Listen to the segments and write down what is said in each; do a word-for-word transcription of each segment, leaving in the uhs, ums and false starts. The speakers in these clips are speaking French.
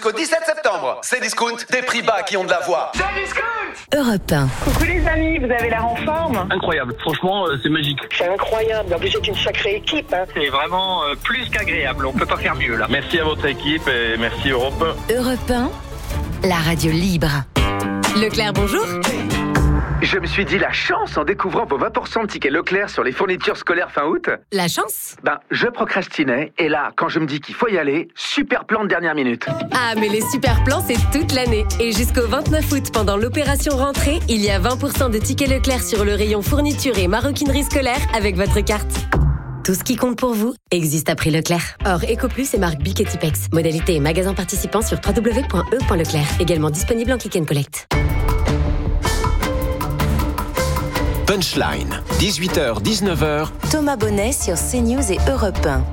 jusqu'au dix-sept septembre. Cdiscount, des prix bas qui ont de la voix. Cdiscount Europe un. Coucou les amis, vous avez l'air en forme. Incroyable, franchement euh, c'est magique. C'est incroyable, en plus c'est une sacrée équipe. Hein. C'est vraiment euh, plus qu'agréable, on peut pas faire mieux là. Merci à votre équipe et merci Europe un. Europe un, la radio libre. Leclerc, bonjour. Je me suis dit la chance en découvrant vos vingt pour cent de tickets Leclerc sur les fournitures scolaires fin août. La chance? Ben, je procrastinais et là, quand je me dis qu'il faut y aller, super plan de dernière minute. Ah, mais les super plans, c'est toute l'année. Et jusqu'au vingt-neuf août, pendant l'opération rentrée, il y a vingt pour cent de tickets Leclerc sur le rayon fourniture et maroquinerie scolaire avec votre carte. Tout ce qui compte pour vous existe à prix Leclerc. Or, EcoPlus et marque Bic et Tipex. Modalité et magasin participant sur w w w point e point leclerc. Également disponible en click and collect. Punchline, dix-huit heures dix-neuf heures. Thomas Bonnet sur CNews et Europe un.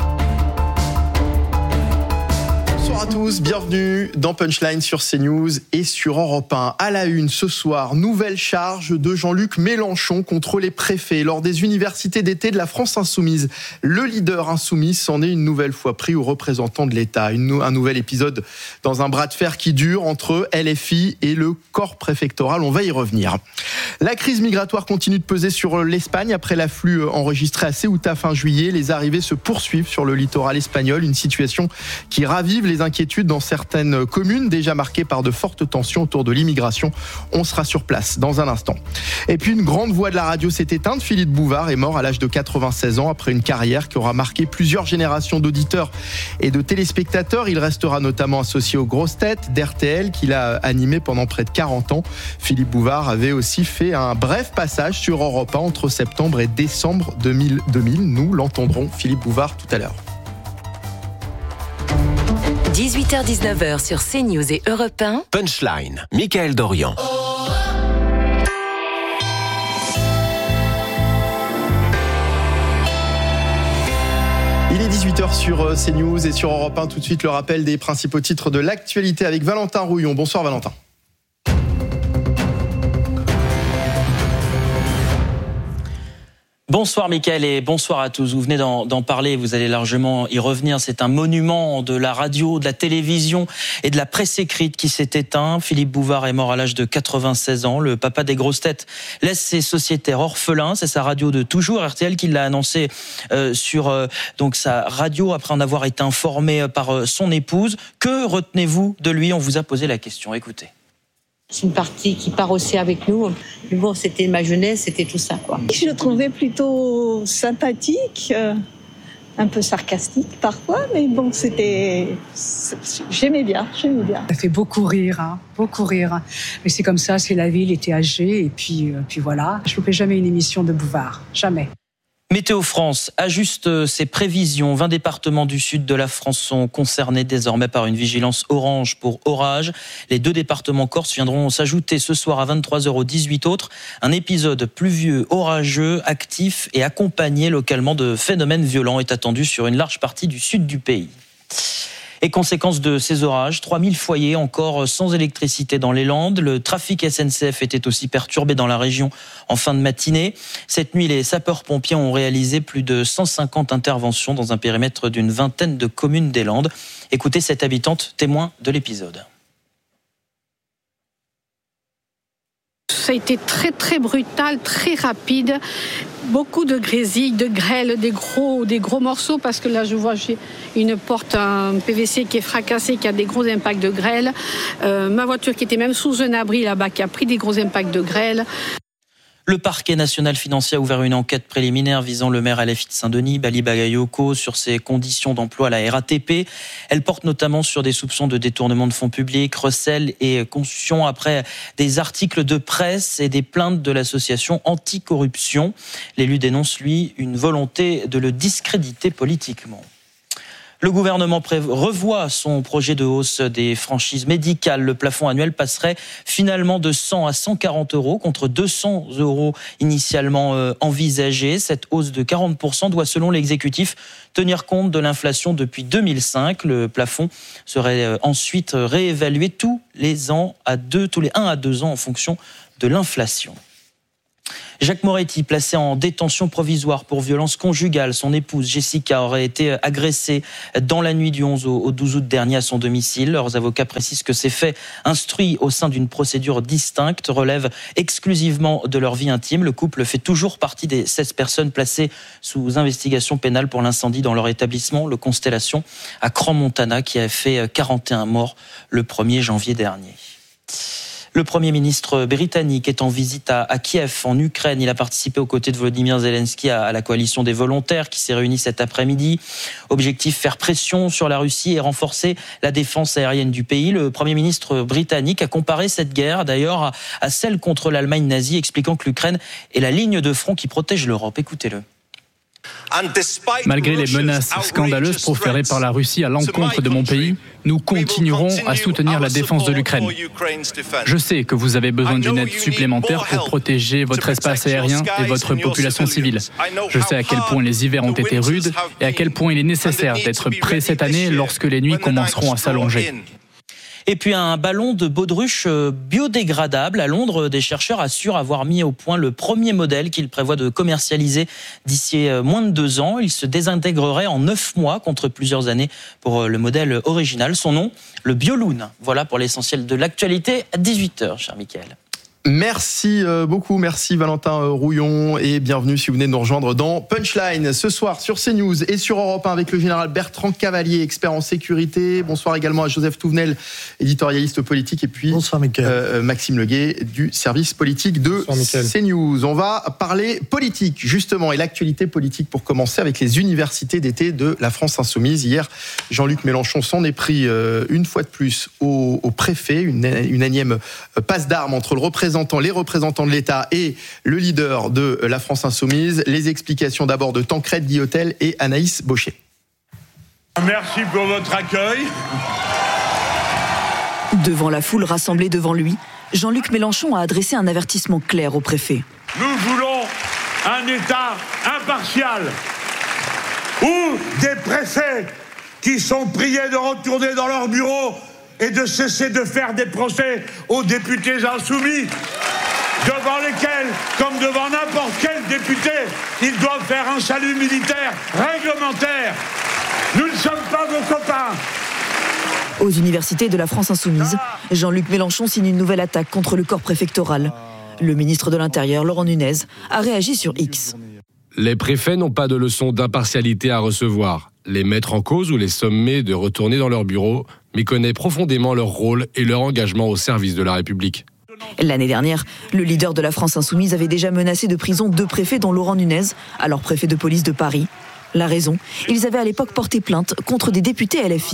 Bonsoir à tous, bienvenue dans Punchline sur CNews et sur Europe un. À la une ce soir, nouvelle charge de Jean-Luc Mélenchon contre les préfets lors des universités d'été de la France Insoumise. Le leader insoumis s'en est une nouvelle fois pris aux représentants de l'État. Une, un nouvel épisode dans un bras de fer qui dure entre L F I et le corps préfectoral. On va y revenir. La crise migratoire continue de peser sur l'Espagne après l'afflux enregistré à Ceuta fin juillet. Les arrivées se poursuivent sur le littoral espagnol, une situation qui ravive les inquiétudes dans certaines communes déjà marquées par de fortes tensions autour de l'immigration. On sera sur place dans un instant. Et puis une grande voix de la radio s'est éteinte. Philippe Bouvard est mort à l'âge de quatre-vingt-seize ans après une carrière qui aura marqué plusieurs générations d'auditeurs et de téléspectateurs. Il restera notamment associé aux grosses têtes d'R T L qu'il a animé pendant près de quarante ans. Philippe Bouvard avait aussi fait un bref passage sur Europe un entre septembre et décembre deux mille. Nous l'entendrons, Philippe Bouvard, tout à l'heure. dix-huit heures dix-neuf heures sur CNews et Europe un. Punchline, Mickaël Dorian. Il est dix-huit heures sur CNews et sur Europe un. Tout de suite, le rappel des principaux titres de l'actualité avec Valentin Rouillon. Bonsoir Valentin. Bonsoir Mickaël et bonsoir à tous. Vous venez d'en, d'en parler, vous allez largement y revenir. C'est un monument de la radio, de la télévision et de la presse écrite qui s'est éteint. Philippe Bouvard est mort à l'âge de quatre-vingt-seize ans. Le papa des grosses têtes laisse ses sociétaires orphelins. C'est sa radio de toujours, R T L, qui l'a annoncé euh, sur euh, donc sa radio après en avoir été informé par euh, son épouse. Que retenez-vous de lui ? On vous a posé la question. Écoutez. C'est une partie qui part aussi avec nous. Mais bon, c'était ma jeunesse, c'était tout ça, quoi. Je le trouvais plutôt sympathique, euh, un peu sarcastique parfois, mais bon, c'était... J'aimais bien, j'aimais bien. Ça fait beaucoup rire, hein, beaucoup rire. Mais c'est comme ça, c'est la vie, il était âgé, et puis, euh, puis voilà. Je ne loupais jamais une émission de Bouvard, jamais. Météo France ajuste ses prévisions. vingt départements du sud de la France sont concernés désormais par une vigilance orange pour orage. Les deux départements corse viendront s'ajouter ce soir à vingt-trois heures aux dix-huit autres. Un épisode pluvieux, orageux, actif et accompagné localement de phénomènes violents est attendu sur une large partie du sud du pays. Et conséquence de ces orages, trois mille foyers encore sans électricité dans les Landes. Le trafic S N C F était aussi perturbé dans la région en fin de matinée. Cette nuit, les sapeurs-pompiers ont réalisé plus de cent cinquante interventions dans un périmètre d'une vingtaine de communes des Landes. Écoutez cette habitante témoin de l'épisode. Ça a été très très brutal, très rapide. Beaucoup de grésilles, de grêle, des gros, des gros morceaux, parce que là je vois j'ai une porte, un P V C qui est fracassé, qui a des gros impacts de grêle. Euh, ma voiture qui était même sous un abri là-bas, qui a pris des gros impacts de grêle. Le parquet national financier a ouvert une enquête préliminaire visant le maire L F I de Saint-Denis, Bali Bagayoko, sur ses conditions d'emploi à la R A T P. Elle porte notamment sur des soupçons de détournement de fonds publics, recel et constitution après des articles de presse et des plaintes de l'association anticorruption. L'élu dénonce, lui, une volonté de le discréditer politiquement. Le gouvernement revoit son projet de hausse des franchises médicales. Le plafond annuel passerait finalement de cent à cent quarante euros contre deux cents euros initialement envisagés. Cette hausse de quarante pour cent doit, selon l'exécutif, tenir compte de l'inflation depuis deux mille cinq. Le plafond serait ensuite réévalué tous les ans à deux, tous les un à deux ans en fonction de l'inflation. Jacques Moretti, placé en détention provisoire pour violence conjugale. Son épouse Jessica aurait été agressée dans la nuit du onze au douze août dernier à son domicile. Leurs avocats précisent que ces faits, instruits au sein d'une procédure distincte, relèvent exclusivement de leur vie intime. Le couple fait toujours partie des seize personnes placées sous investigation pénale pour l'incendie dans leur établissement, le Constellation, à Crans-Montana, qui a fait quarante et un morts le premier janvier dernier. Le Premier ministre britannique est en visite à, à Kiev, en Ukraine. Il a participé aux côtés de Volodymyr Zelensky à, à la coalition des volontaires qui s'est réunie cet après-midi. Objectif, faire pression sur la Russie et renforcer la défense aérienne du pays. Le Premier ministre britannique a comparé cette guerre d'ailleurs à, à celle contre l'Allemagne nazie, expliquant que l'Ukraine est la ligne de front qui protège l'Europe. Écoutez-le. Malgré les menaces scandaleuses proférées par la Russie à l'encontre de mon pays, nous continuerons à soutenir la défense de l'Ukraine. Je sais que vous avez besoin d'une aide supplémentaire pour protéger votre espace aérien et votre population civile. Je sais à quel point les hivers ont été rudes et à quel point il est nécessaire d'être prêt cette année lorsque les nuits commenceront à s'allonger. Et puis un ballon de baudruche biodégradable. À Londres, des chercheurs assurent avoir mis au point le premier modèle qu'ils prévoient de commercialiser d'ici moins de deux ans. Il se désintégrerait en neuf mois contre plusieurs années pour le modèle original. Son nom, le Bioloon. Voilà pour l'essentiel de l'actualité à dix-huit heures, cher Mickaël. Merci beaucoup, merci Valentin Rouillon et bienvenue si vous venez de nous rejoindre dans Punchline ce soir sur CNews et sur Europe un avec le général Bertrand Cavalier, expert en sécurité. Bonsoir également à Joseph Touvenel, éditorialiste politique, et puis Bonsoir, euh, Maxime Leguet du service politique de Bonsoir, CNews. On va parler politique justement et l'actualité politique pour commencer avec les universités d'été de la France Insoumise. Hier, Jean-Luc Mélenchon s'en est pris euh, une fois de plus au, au préfet, une, une énième passe d'armes entre le représentant les représentants de l'État et le leader de la France Insoumise. Les explications d'abord de Tancrède Guillotel et Anaïs Baucher. Merci pour votre accueil. Devant la foule rassemblée devant lui, Jean-Luc Mélenchon a adressé un avertissement clair au préfet. Nous voulons un État impartial où des préfets qui sont priés de retourner dans leur bureau et de cesser de faire des procès aux députés insoumis, devant lesquels, comme devant n'importe quel député, ils doivent faire un salut militaire réglementaire. Nous ne sommes pas vos copains. Aux universités de la France Insoumise, Jean-Luc Mélenchon signe une nouvelle attaque contre le corps préfectoral. Le ministre de l'Intérieur, Laurent Nunez, a réagi sur X. Les préfets n'ont pas de leçon d'impartialité à recevoir. Les mettre en cause ou les sommer de retourner dans leur bureau méconnaît profondément leur rôle et leur engagement au service de la République. L'année dernière, le leader de la France Insoumise avait déjà menacé de prison deux préfets, dont Laurent Nunez, alors préfet de police de Paris. La raison, ils avaient à l'époque porté plainte contre des députés L F I.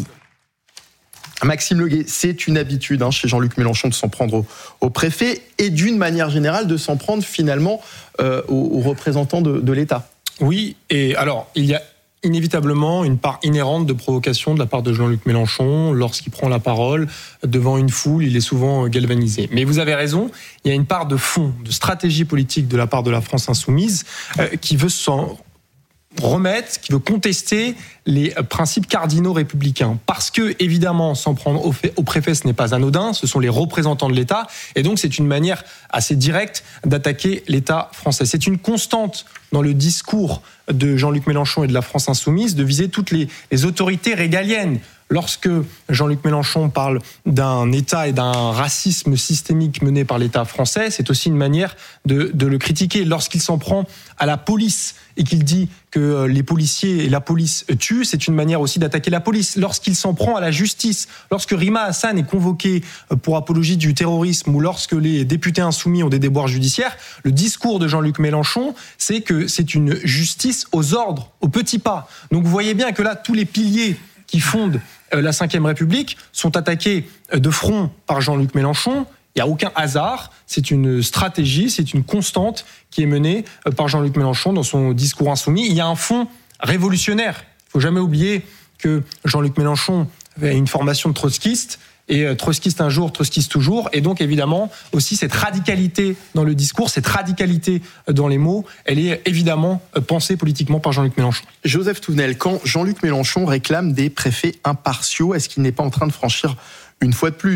Maxime Leguet, c'est une habitude hein, chez Jean-Luc Mélenchon de s'en prendre au, au préfet et d'une manière générale de s'en prendre finalement euh, aux, aux représentants de, de l'État. Oui, et alors il y a inévitablement une part inhérente de provocation de la part de Jean-Luc Mélenchon. Lorsqu'il prend la parole devant une foule, il est souvent galvanisé. Mais vous avez raison, il y a une part de fond, de stratégie politique de la part de la France Insoumise euh, qui veut s'en remettre, qui veut contester les principes cardinaux républicains. Parce que, évidemment, s'en prendre au, fait, au préfet, ce n'est pas anodin, ce sont les représentants de l'État, et donc c'est une manière assez directe d'attaquer l'État français. C'est une constante dans le discours de Jean-Luc Mélenchon et de la France Insoumise de viser toutes les, les autorités régaliennes. Lorsque Jean-Luc Mélenchon parle d'un État et d'un racisme systémique mené par l'État français, c'est aussi une manière de, de le critiquer. Lorsqu'il s'en prend à la police et qu'il dit que les policiers et la police tuent, c'est une manière aussi d'attaquer la police. Lorsqu'il s'en prend à la justice, lorsque Rima Hassan est convoquée pour apologie du terrorisme ou lorsque les députés insoumis ont des déboires judiciaires, le discours de Jean-Luc Mélenchon, c'est que c'est une justice aux ordres, aux petits pas. Donc vous voyez bien que là, tous les piliers qui fondent la cinquième République sont attaqués de front par Jean-Luc Mélenchon. Il n'y a aucun hasard, c'est une stratégie, c'est une constante qui est menée par Jean-Luc Mélenchon dans son discours insoumis. Il y a un fond révolutionnaire. Il ne faut jamais oublier que Jean-Luc Mélenchon avait une formation de trotskiste, et trotskiste un jour, trotskiste toujours. Et donc, évidemment, aussi cette radicalité dans le discours, cette radicalité dans les mots, elle est évidemment pensée politiquement par Jean-Luc Mélenchon. Joseph Touvenel, quand Jean-Luc Mélenchon réclame des préfets impartiaux, est-ce qu'il n'est pas en train de franchir une fois de plus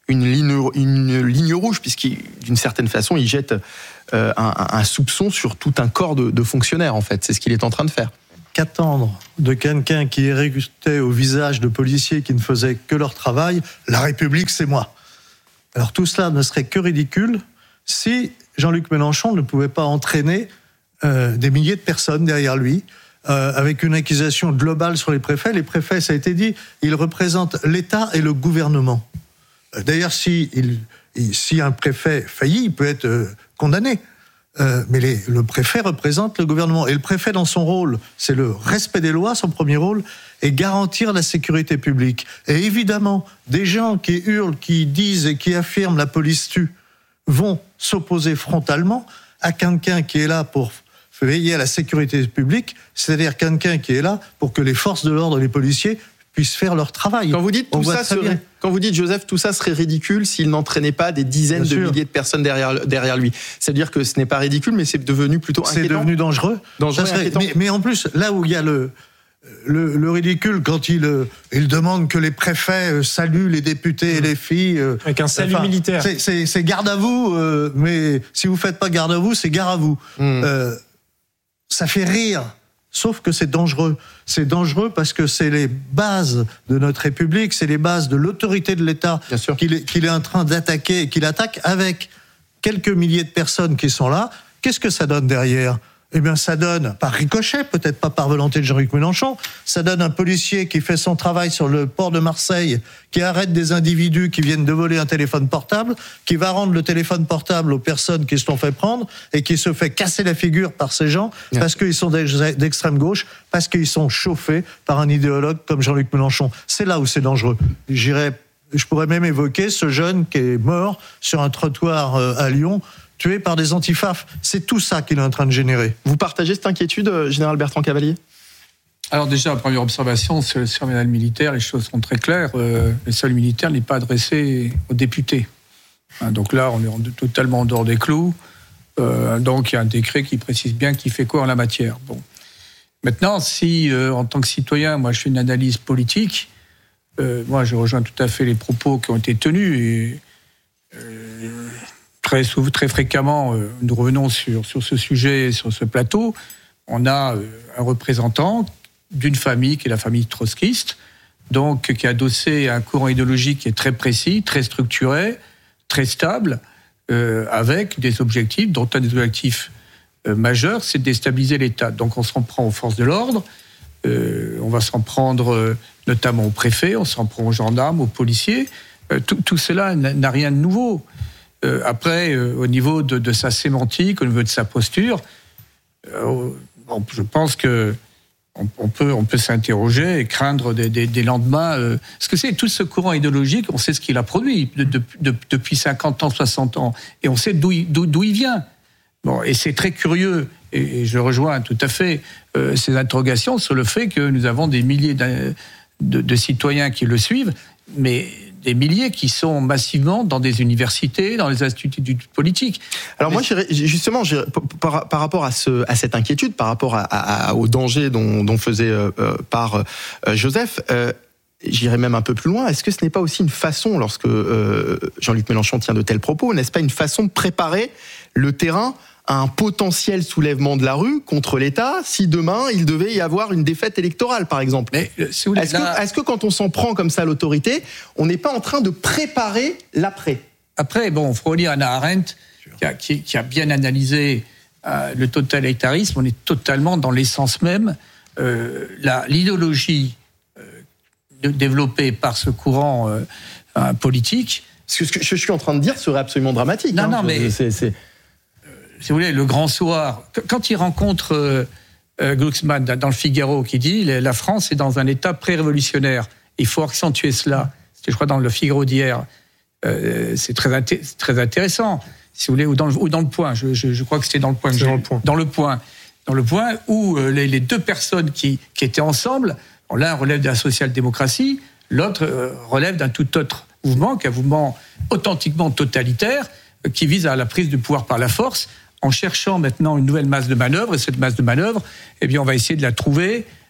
une ligne, une ligne rouge, puisqu'il, d'une certaine façon, il jette euh, un, un soupçon sur tout un corps de, de fonctionnaires, en fait. C'est ce qu'il est en train de faire. Qu'attendre de quelqu'un qui éructait au visage de policiers qui ne faisaient que leur travail, la République, c'est moi. Alors tout cela ne serait que ridicule si Jean-Luc Mélenchon ne pouvait pas entraîner euh, des milliers de personnes derrière lui, euh, avec une accusation globale sur les préfets. Les préfets, ça a été dit, ils représentent l'État et le gouvernement. D'ailleurs, si, il, si un préfet faillit, il peut être euh, condamné. Euh, mais les, le préfet représente le gouvernement. Et le préfet, dans son rôle, c'est le respect des lois, son premier rôle, et garantir la sécurité publique. Et évidemment, des gens qui hurlent, qui disent et qui affirment la police tue, vont s'opposer frontalement à quelqu'un qui est là pour veiller à la sécurité publique, c'est-à-dire quelqu'un qui est là pour que les forces de l'ordre et les policiers puissent faire leur travail. Quand vous dites tout ça serait, quand vous dites Joseph, tout ça serait ridicule s'il n'entraînait pas des dizaines Bien de sûr. milliers de personnes derrière derrière lui. C'est-à-dire que ce n'est pas ridicule, mais c'est devenu plutôt inquiétant. C'est devenu dangereux. Dangereux. Serait, mais, mais en plus, là où il y a le le, le ridicule, quand il il demande que les préfets saluent les députés et les filles avec un salut enfin, militaire. C'est, c'est, c'est garde à vous, euh, mais si vous faites pas garde à vous, c'est gare à vous. Mm. Euh, ça fait rire. Sauf que c'est dangereux. C'est dangereux parce que c'est les bases de notre République, c'est les bases de l'autorité de l'État qu'il est, qu'il est en train d'attaquer et qu'il attaque avec quelques milliers de personnes qui sont là. Qu'est-ce que ça donne derrière ? Eh bien, ça donne, par ricochet, peut-être pas par volonté de Jean-Luc Mélenchon, ça donne un policier qui fait son travail sur le port de Marseille, qui arrête des individus qui viennent de voler un téléphone portable, qui va rendre le téléphone portable aux personnes qui se l'ont fait prendre et qui se fait casser la figure par ces gens ouais. parce qu'ils sont d'extrême gauche, parce qu'ils sont chauffés par un idéologue comme Jean-Luc Mélenchon. C'est là où c'est dangereux. J'irais, je pourrais même évoquer ce jeune qui est mort sur un trottoir à Lyon, tué par des antifaf. C'est tout ça qu'il est en train de générer. Vous partagez cette inquiétude, Général Bertrand Cavalier ? Alors déjà, la première observation, c'est le cérémonial militaire, les choses sont très claires. Euh, le sol militaire n'est pas adressé aux députés. Hein, donc là, on est totalement en dehors des clous. Euh, donc il y a un décret qui précise bien qui fait quoi en la matière. Bon. Maintenant, si, euh, en tant que citoyen, moi je fais une analyse politique, euh, moi je rejoins tout à fait les propos qui ont été tenus et... Euh, Très, très fréquemment, euh, nous revenons sur, sur ce sujet, sur ce plateau. On a euh, un représentant d'une famille qui est la famille trotskiste, donc qui est adossé à un courant idéologique qui est très précis, très structuré, très stable, euh, avec des objectifs, dont un des objectifs euh, majeurs, c'est de déstabiliser l'État. Donc on s'en prend aux forces de l'ordre, euh, on va s'en prendre euh, notamment aux préfets, on s'en prend aux gendarmes, aux policiers. Euh, tout, tout cela n'a rien de nouveau. Euh, après, euh, au niveau de, de sa sémantique, au niveau de sa posture, euh, bon, je pense que on, on peut, on peut s'interroger et craindre des, des, des lendemains. Euh, parce que c'est tout ce courant idéologique, on sait ce qu'il a produit de, de, de, depuis cinquante ans, soixante ans, et on sait d'où il, d'où, d'où il vient. Bon, et c'est très curieux, et, et je rejoins tout à fait euh, ces interrogations sur le fait que nous avons des milliers de, de, de citoyens qui le suivent, mais des milliers qui sont massivement dans des universités, dans les instituts politiques. Alors moi, justement, par, par rapport à, ce, à cette inquiétude, par rapport à, à, au danger dont, dont faisait euh, part euh, Joseph, euh, j'irais même un peu plus loin. Est-ce que ce n'est pas aussi une façon, lorsque euh, Jean-Luc Mélenchon tient de tels propos, n'est-ce pas une façon de préparer le terrain à un potentiel soulèvement de la rue contre l'État si demain il devait y avoir une défaite électorale, par exemple? Mais, si vous voulez, est-ce, là... que, est-ce que quand on s'en prend comme ça à l'autorité, on n'est pas en train de préparer l'après? Après, bon, il faut relire Hannah Arendt, qui a, qui, qui a bien analysé euh, le totalitarisme. On est totalement dans l'essence même. Euh, la, l'idéologie euh, développée par ce courant euh, euh, politique... Ce que je suis en train de dire serait absolument dramatique. Non, hein, non, mais... C'est, c'est... Si vous voulez, le grand soir, quand il rencontre euh, euh, Glucksmann dans le Figaro, qui dit la France est dans un état pré-révolutionnaire, il faut accentuer cela. C'était, je crois, dans le Figaro d'hier. Euh, c'est très, inté- très intéressant, si vous voulez, ou dans le, ou dans le Point. Je, je, je crois que c'était dans le Point. C'est dans le Point. Dans le Point, dans le Point où euh, les, les deux personnes qui, qui étaient ensemble, l'un relève de la social-démocratie, l'autre euh, relève d'un tout autre mouvement, qui est un mouvement authentiquement totalitaire, euh, qui vise à la prise du pouvoir par la force, en cherchant maintenant une nouvelle masse de manœuvre. Et cette masse de manœuvre, eh bien, on va essayer de la trouver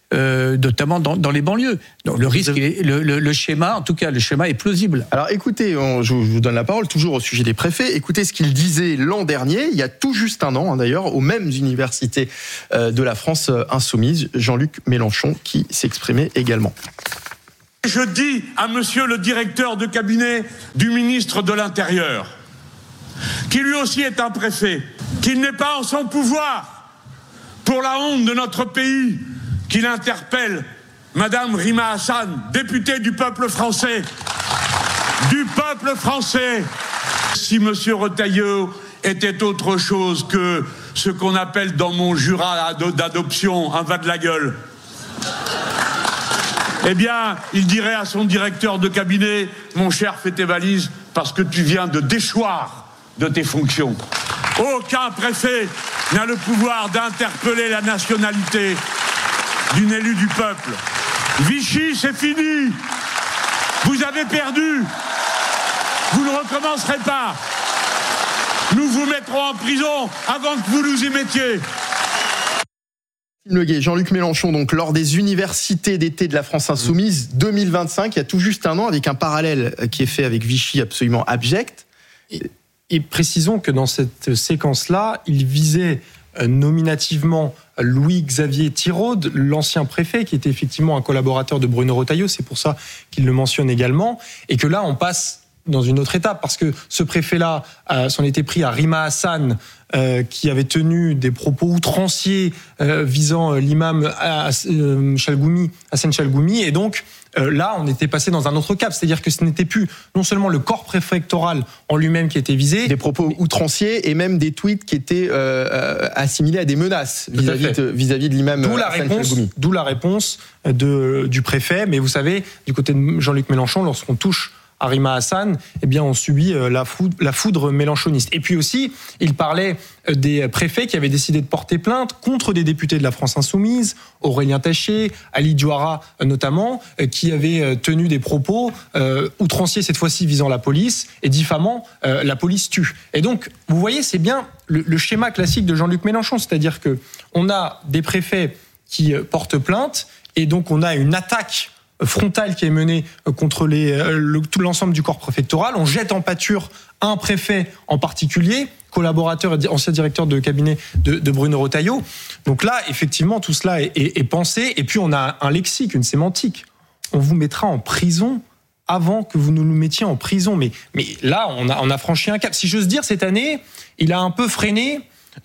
euh, notamment dans, dans les banlieues. Donc le risque, il est, le, le, le schéma, en tout cas, le schéma est plausible. Alors écoutez, on, je vous donne la parole toujours au sujet des préfets. Écoutez ce qu'il disait l'an dernier, il y a tout juste un an hein, d'ailleurs, aux mêmes universités euh, de la France insoumise, Jean-Luc Mélenchon qui s'exprimait également. Je dis à monsieur le directeur de cabinet du ministre de l'Intérieur, qui lui aussi est un préfet, qu'il n'est pas en son pouvoir, pour la honte de notre pays, qu'il interpelle Madame Rima Hassan, députée du peuple français, du peuple français. Si monsieur Retailleau était autre chose que ce qu'on appelle dans mon Jura d'adoption un va de la gueule, eh bien, il dirait à son directeur de cabinet, mon cher, fais tes valises parce que tu viens de déchoir de tes fonctions. Aucun préfet n'a le pouvoir d'interpeller la nationalité d'une élue du peuple. Vichy, c'est fini. Vous avez perdu. Vous ne recommencerez pas. Nous vous mettrons en prison avant que vous nous y mettiez. Jean-Luc Mélenchon, donc, lors des universités d'été de la France insoumise deux mille vingt-cinq, il y a tout juste un an, avec un parallèle qui est fait avec Vichy absolument abject. Et, et précisons que dans cette séquence-là, il visait nominativement Louis-Xavier Thiraud, l'ancien préfet, qui était effectivement un collaborateur de Bruno Retailleau, c'est pour ça qu'il le mentionne également, et que là, on passe dans une autre étape, parce que ce préfet-là euh, s'en était pris à Rima Hassan, euh, qui avait tenu des propos outranciers euh, visant euh, l'imam euh, Chalgoumi, Hassan Chalgoumi, et donc euh, là, on était passé dans un autre cap, c'est-à-dire que ce n'était plus non seulement le corps préfectoral en lui-même qui était visé, des propos outranciers et même des tweets qui étaient euh, euh, assimilés à des menaces vis-à-vis de, vis-à-vis de l'imam d'où la Hassan réponse, Chalgoumi. D'où la réponse de, du préfet, mais vous savez, du côté de Jean-Luc Mélenchon, lorsqu'on touche à Rima Hassan, eh bien, on subit la foudre, la foudre mélenchoniste. Et puis aussi, il parlait des préfets qui avaient décidé de porter plainte contre des députés de la France insoumise, Aurélien Taché, Ali Diouara notamment, qui avaient tenu des propos euh, outranciers cette fois-ci visant la police et diffamant euh, la police tue. Et donc, vous voyez, c'est bien le, le schéma classique de Jean-Luc Mélenchon, c'est-à-dire que on a des préfets qui portent plainte et donc on a une attaque frontale qui est menée contre les, le, tout l'ensemble du corps préfectoral. On jette en pâture un préfet en particulier, collaborateur et ancien directeur de cabinet de, de Bruno Retailleau. Donc là, effectivement, tout cela est, est, est pensé. Et puis, on a un lexique, une sémantique. On vous mettra en prison avant que vous ne nous mettiez en prison. Mais, mais là, on a, on a franchi un cap. Si j'ose dire, cette année, il a un peu freiné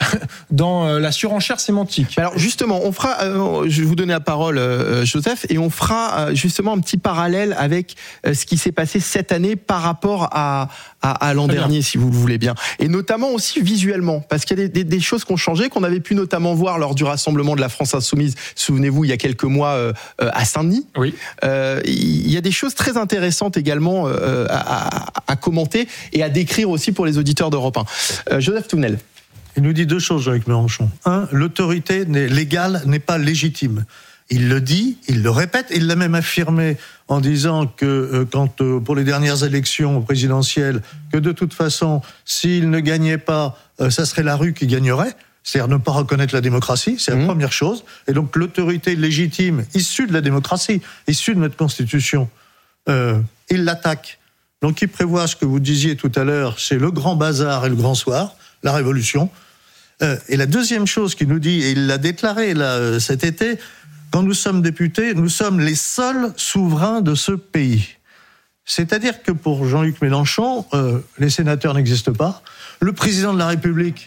dans la surenchère sémantique. Alors justement, on fera, euh, je vais vous donner la parole, euh, Joseph, et on fera euh, justement un petit parallèle avec euh, ce qui s'est passé cette année par rapport à, à, à l'an Très dernier, bien. Si vous le voulez bien. Et notamment aussi visuellement, parce qu'il y a des, des, des choses qui ont changé, qu'on avait pu notamment voir lors du rassemblement de la France insoumise, souvenez-vous, il y a quelques mois euh, à Saint-Denis. Oui. Euh, il y a des choses très intéressantes également euh, à, à, à commenter et à décrire aussi pour les auditeurs d'Europe un. Euh, Joseph Tounel. Il nous dit deux choses avec Mélenchon. Un, l'autorité légale n'est pas légitime. Il le dit, il le répète, il l'a même affirmé en disant que euh, quand euh, pour les dernières élections présidentielles, que de toute façon, s'il ne gagnait pas, euh, ça serait la rue qui gagnerait. C'est-à-dire ne pas reconnaître la démocratie, c'est la mmh. première chose. Et donc l'autorité légitime, issue de la démocratie, issue de notre Constitution, euh, il l'attaque. Donc il prévoit ce que vous disiez tout à l'heure, c'est le grand bazar et le grand soir, la révolution. Euh, et la deuxième chose qu'il nous dit, et il l'a déclaré là, cet été, quand nous sommes députés, nous sommes les seuls souverains de ce pays. C'est-à-dire que pour Jean-Luc Mélenchon, euh, les sénateurs n'existent pas. Le président de la République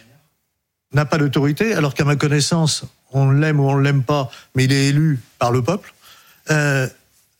n'a pas d'autorité, alors qu'à ma connaissance, on l'aime ou on ne l'aime pas, mais il est élu par le peuple. Euh,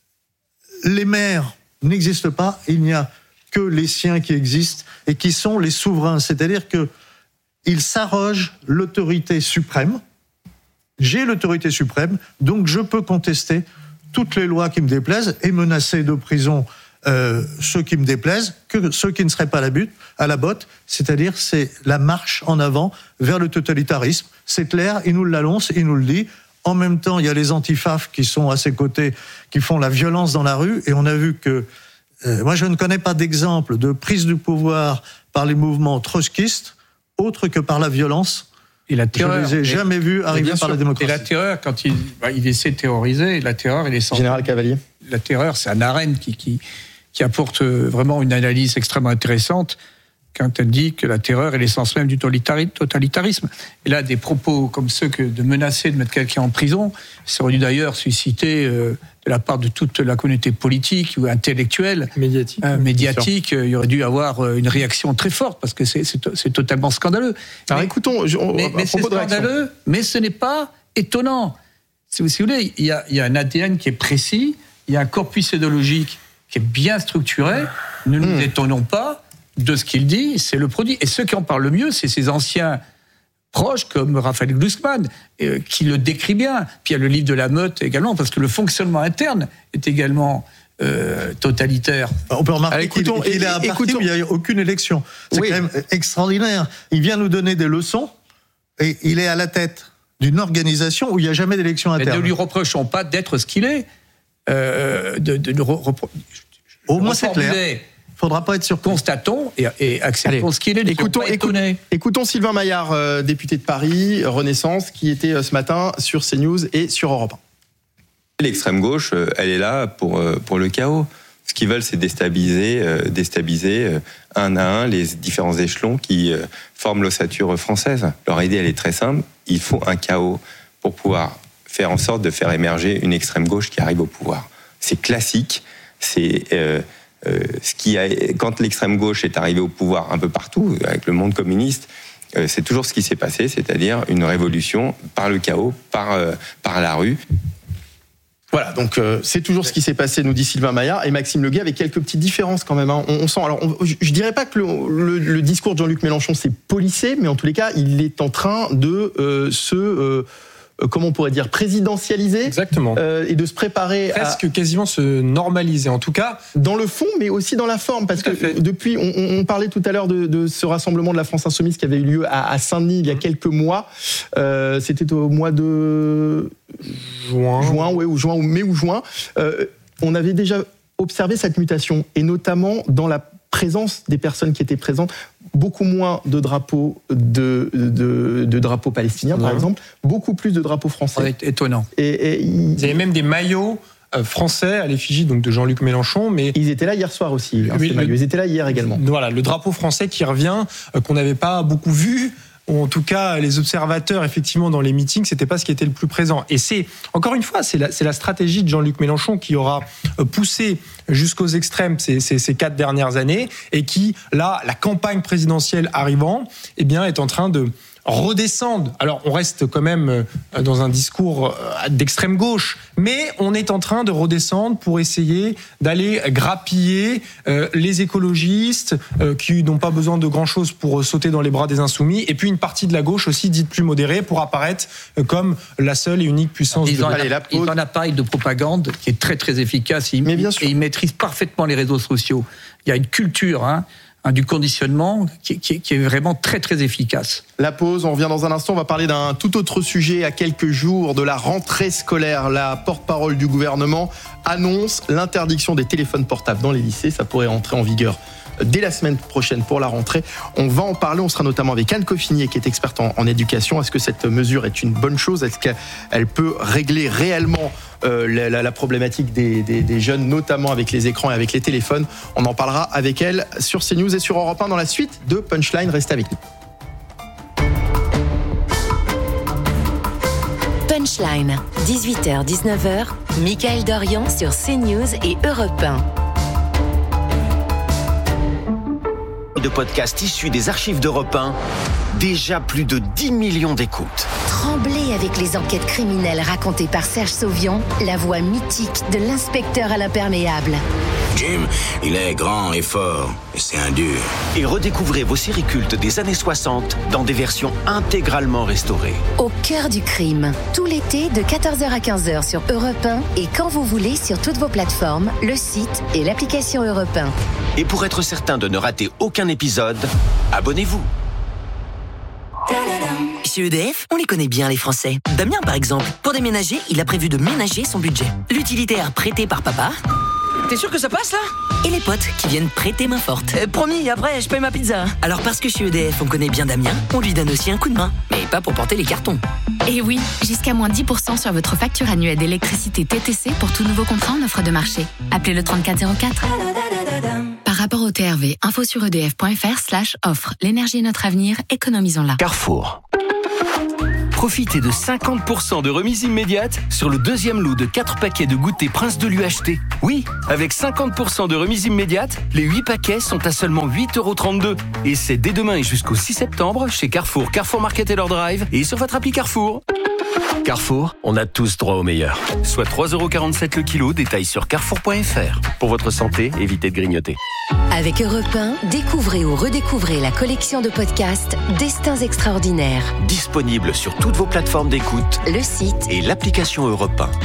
les maires n'existent pas, il n'y a que les siens qui existent et qui sont les souverains. C'est-à-dire que il s'arroge l'autorité suprême. J'ai l'autorité suprême, donc je peux contester toutes les lois qui me déplaisent et menacer de prison euh, ceux qui me déplaisent, que ceux qui ne seraient pas à la, but, à la botte. C'est-à-dire, c'est la marche en avant vers le totalitarisme. C'est clair, il nous l'annonce, il nous le dit. En même temps, il y a les antifaf qui sont à ses côtés, qui font la violence dans la rue. Et on a vu que, euh, moi je ne connais pas d'exemple de prise du pouvoir par les mouvements trotskistes, autre que par la violence, Et la terreur, je ne les ai jamais vus arriver par la démocratie. Et la terreur, quand il, bah, il essaie de terroriser, la terreur, elle est sans... Général Cavalier. La terreur, c'est Hannah Arendt qui, qui, qui apporte vraiment une analyse extrêmement intéressante quand elle dit que la terreur est l'essence même du totalitarisme. Et là, des propos comme ceux que de menacer de mettre quelqu'un en prison, ça aurait dû d'ailleurs susciter euh, de la part de toute la communauté politique ou intellectuelle, médiatique, euh, médiatique euh, il y aurait dû avoir euh, une réaction très forte parce que c'est, c'est, c'est totalement scandaleux. Alors mais, écoutons, je, on, mais, à mais c'est propos de scandaleux, réaction. mais ce n'est pas étonnant. Si vous, si vous voulez, il y, a, il y a un A D N qui est précis, il y a un corpus idéologique qui est bien structuré. Ne nous mmh. étonnons pas de ce qu'il dit, c'est le produit. Et ceux qui en parlent le mieux, c'est ses anciens proches, comme Raphaël Glucksmann, euh, qui le décrit bien. Puis il y a le livre de la Meute également, parce que le fonctionnement interne est également euh, totalitaire. On peut remarquer Alors, écoutons, qu'il, qu'il est à parti où il n'y a aucune élection. C'est oui. quand même extraordinaire. Il vient nous donner des leçons, et il est à la tête d'une organisation où il n'y a jamais d'élection interne. Mais ne lui reprochons pas d'être ce qu'il est. Euh, de, de, de repro... Au moins c'est clair. Il ne faudra pas être surpris. Constatons et, et acceptons Allez, ce qu'il est. Écoutons, écoutons, écoutons Sylvain Maillard, euh, député de Paris, Renaissance, qui était euh, ce matin sur CNews et sur Europe un. L'extrême gauche, euh, elle est là pour, euh, pour le chaos. Ce qu'ils veulent, c'est déstabiliser, euh, déstabiliser euh, un à un les différents échelons qui euh, forment l'ossature française. Leur idée, elle est très simple. Il faut un chaos pour pouvoir faire en sorte de faire émerger une extrême gauche qui arrive au pouvoir. C'est classique. C'est... Euh, Euh, ce qui a, quand l'extrême gauche est arrivée au pouvoir un peu partout, avec le monde communiste, euh, c'est toujours ce qui s'est passé, c'est-à-dire une révolution par le chaos, par, euh, par la rue. Voilà, donc euh, c'est toujours ce qui s'est passé, nous dit Sylvain Maillard et Maxime Le Guay, avec quelques petites différences quand même. Hein. On, on sent, alors, on, je, je dirais pas que le, le, le discours de Jean-Luc Mélenchon s'est polissé, mais en tous les cas, il est en train de euh, se euh, comment on pourrait dire, présidentialiser. Exactement. Euh, et de se préparer presque à... quasiment se normaliser, en tout cas. Dans le fond, mais aussi dans la forme. Parce que fait. depuis, on, on parlait tout à l'heure de, de ce rassemblement de la France Insoumise qui avait eu lieu à, à Saint-Denis il y a quelques mois. Euh, c'était au mois de... Juin. Juin, ouais, ou juin, ou mai ou juin. Euh, on avait déjà observé cette mutation, et notamment dans la présence des personnes qui étaient présentes, beaucoup moins de drapeaux de, de, de drapeaux palestiniens, par ouais. exemple, beaucoup plus de drapeaux français. Ouais, étonnant. Et, et il... il y avait même des maillots français à l'effigie donc de Jean-Luc Mélenchon, mais ils étaient là hier soir aussi. Hein, oui, le... Ils étaient là hier également. Voilà, le drapeau français qui revient, euh, qu'on n'avait pas beaucoup vu. Ou en tout cas, les observateurs, effectivement, dans les meetings, c'était pas ce qui était le plus présent. Et c'est, encore une fois, c'est la, c'est la stratégie de Jean-Luc Mélenchon qui aura poussé jusqu'aux extrêmes ces, ces, ces quatre dernières années, et qui, là, la campagne présidentielle arrivant, eh bien, est en train de redescendre. Alors, on reste quand même dans un discours d'extrême gauche, mais on est en train de redescendre pour essayer d'aller grappiller euh, les écologistes euh, qui n'ont pas besoin de grand-chose pour sauter dans les bras des insoumis, et puis une partie de la gauche aussi dite plus modérée pour apparaître comme la seule et unique puissance. Ils de ont, la, la ils ont un appareil de propagande qui est très très efficace, et, mais bien sûr. et ils maîtrisent parfaitement les réseaux sociaux. Il y a une culture, hein, du conditionnement qui, qui, qui est vraiment très très efficace. La pause, on revient dans un instant, on va parler d'un tout autre sujet. À quelques jours de la rentrée scolaire, la porte-parole du gouvernement annonce l'interdiction des téléphones portables dans les lycées. Ça pourrait entrer en vigueur dès la semaine prochaine pour la rentrée. On va en parler, on sera notamment avec Anne Coffinier qui est experte en, en éducation. Est-ce que cette mesure est une bonne chose ? Est-ce qu'elle peut régler réellement euh, la, la, la problématique des, des, des jeunes, notamment avec les écrans et avec les téléphones ? On en parlera avec elle sur CNews et sur Europe un dans la suite de Punchline. Restez avec nous. Punchline, dix-huit heures dix-neuf heures, Mickaël Dorian sur CNews et Europe un. De podcasts issus des archives d'Europe un, déjà plus de dix millions d'écoutes. Tremblez avec les enquêtes criminelles racontées par Serge Sauvion, la voix mythique de l'inspecteur à l'imperméable. Jim, il est grand et fort, et c'est un dur. Et redécouvrez vos séries cultes des années soixante dans des versions intégralement restaurées. Au cœur du crime, tout l'été de quatorze heures à quinze heures sur Europe un et quand vous voulez sur toutes vos plateformes, le site et l'application Europe un. Et pour être certain de ne rater aucun épisode, abonnez-vous. Chez E D F, on les connaît bien les Français. Damien par exemple, pour déménager, il a prévu de ménager son budget. L'utilitaire prêté par papa T'es sûr que ça passe là? Et les potes qui viennent prêter main forte. Euh, promis, après je paye ma pizza. Alors parce que chez E D F on connaît bien Damien, on lui donne aussi un coup de main. Mais pas pour porter les cartons. Et oui, jusqu'à moins dix pour cent sur votre facture annuelle d'électricité T T C pour tout nouveau contrat en offre de marché. Appelez le trente-quatre zéro quatre. Par rapport au T R V, info sur edf.fr slash offre. L'énergie est notre avenir, économisons-la. Carrefour. Profitez de cinquante pour cent de remise immédiate sur le deuxième lot de quatre paquets de goûter Prince de l'U H T. Oui, avec cinquante pour cent de remise immédiate, les huit paquets sont à seulement huit euros trente-deux. Et c'est dès demain et jusqu'au six septembre chez Carrefour, Carrefour Market et leur drive et sur votre appli Carrefour. Carrefour, on a tous droit au meilleur. Soit trois euros quarante-sept le kilo, détail sur carrefour point f r. Pour votre santé, évitez de grignoter. Avec Europe un, découvrez ou redécouvrez la collection de podcasts Destins extraordinaires. Disponible sur toutes vos plateformes d'écoute, le site et l'application Europe un.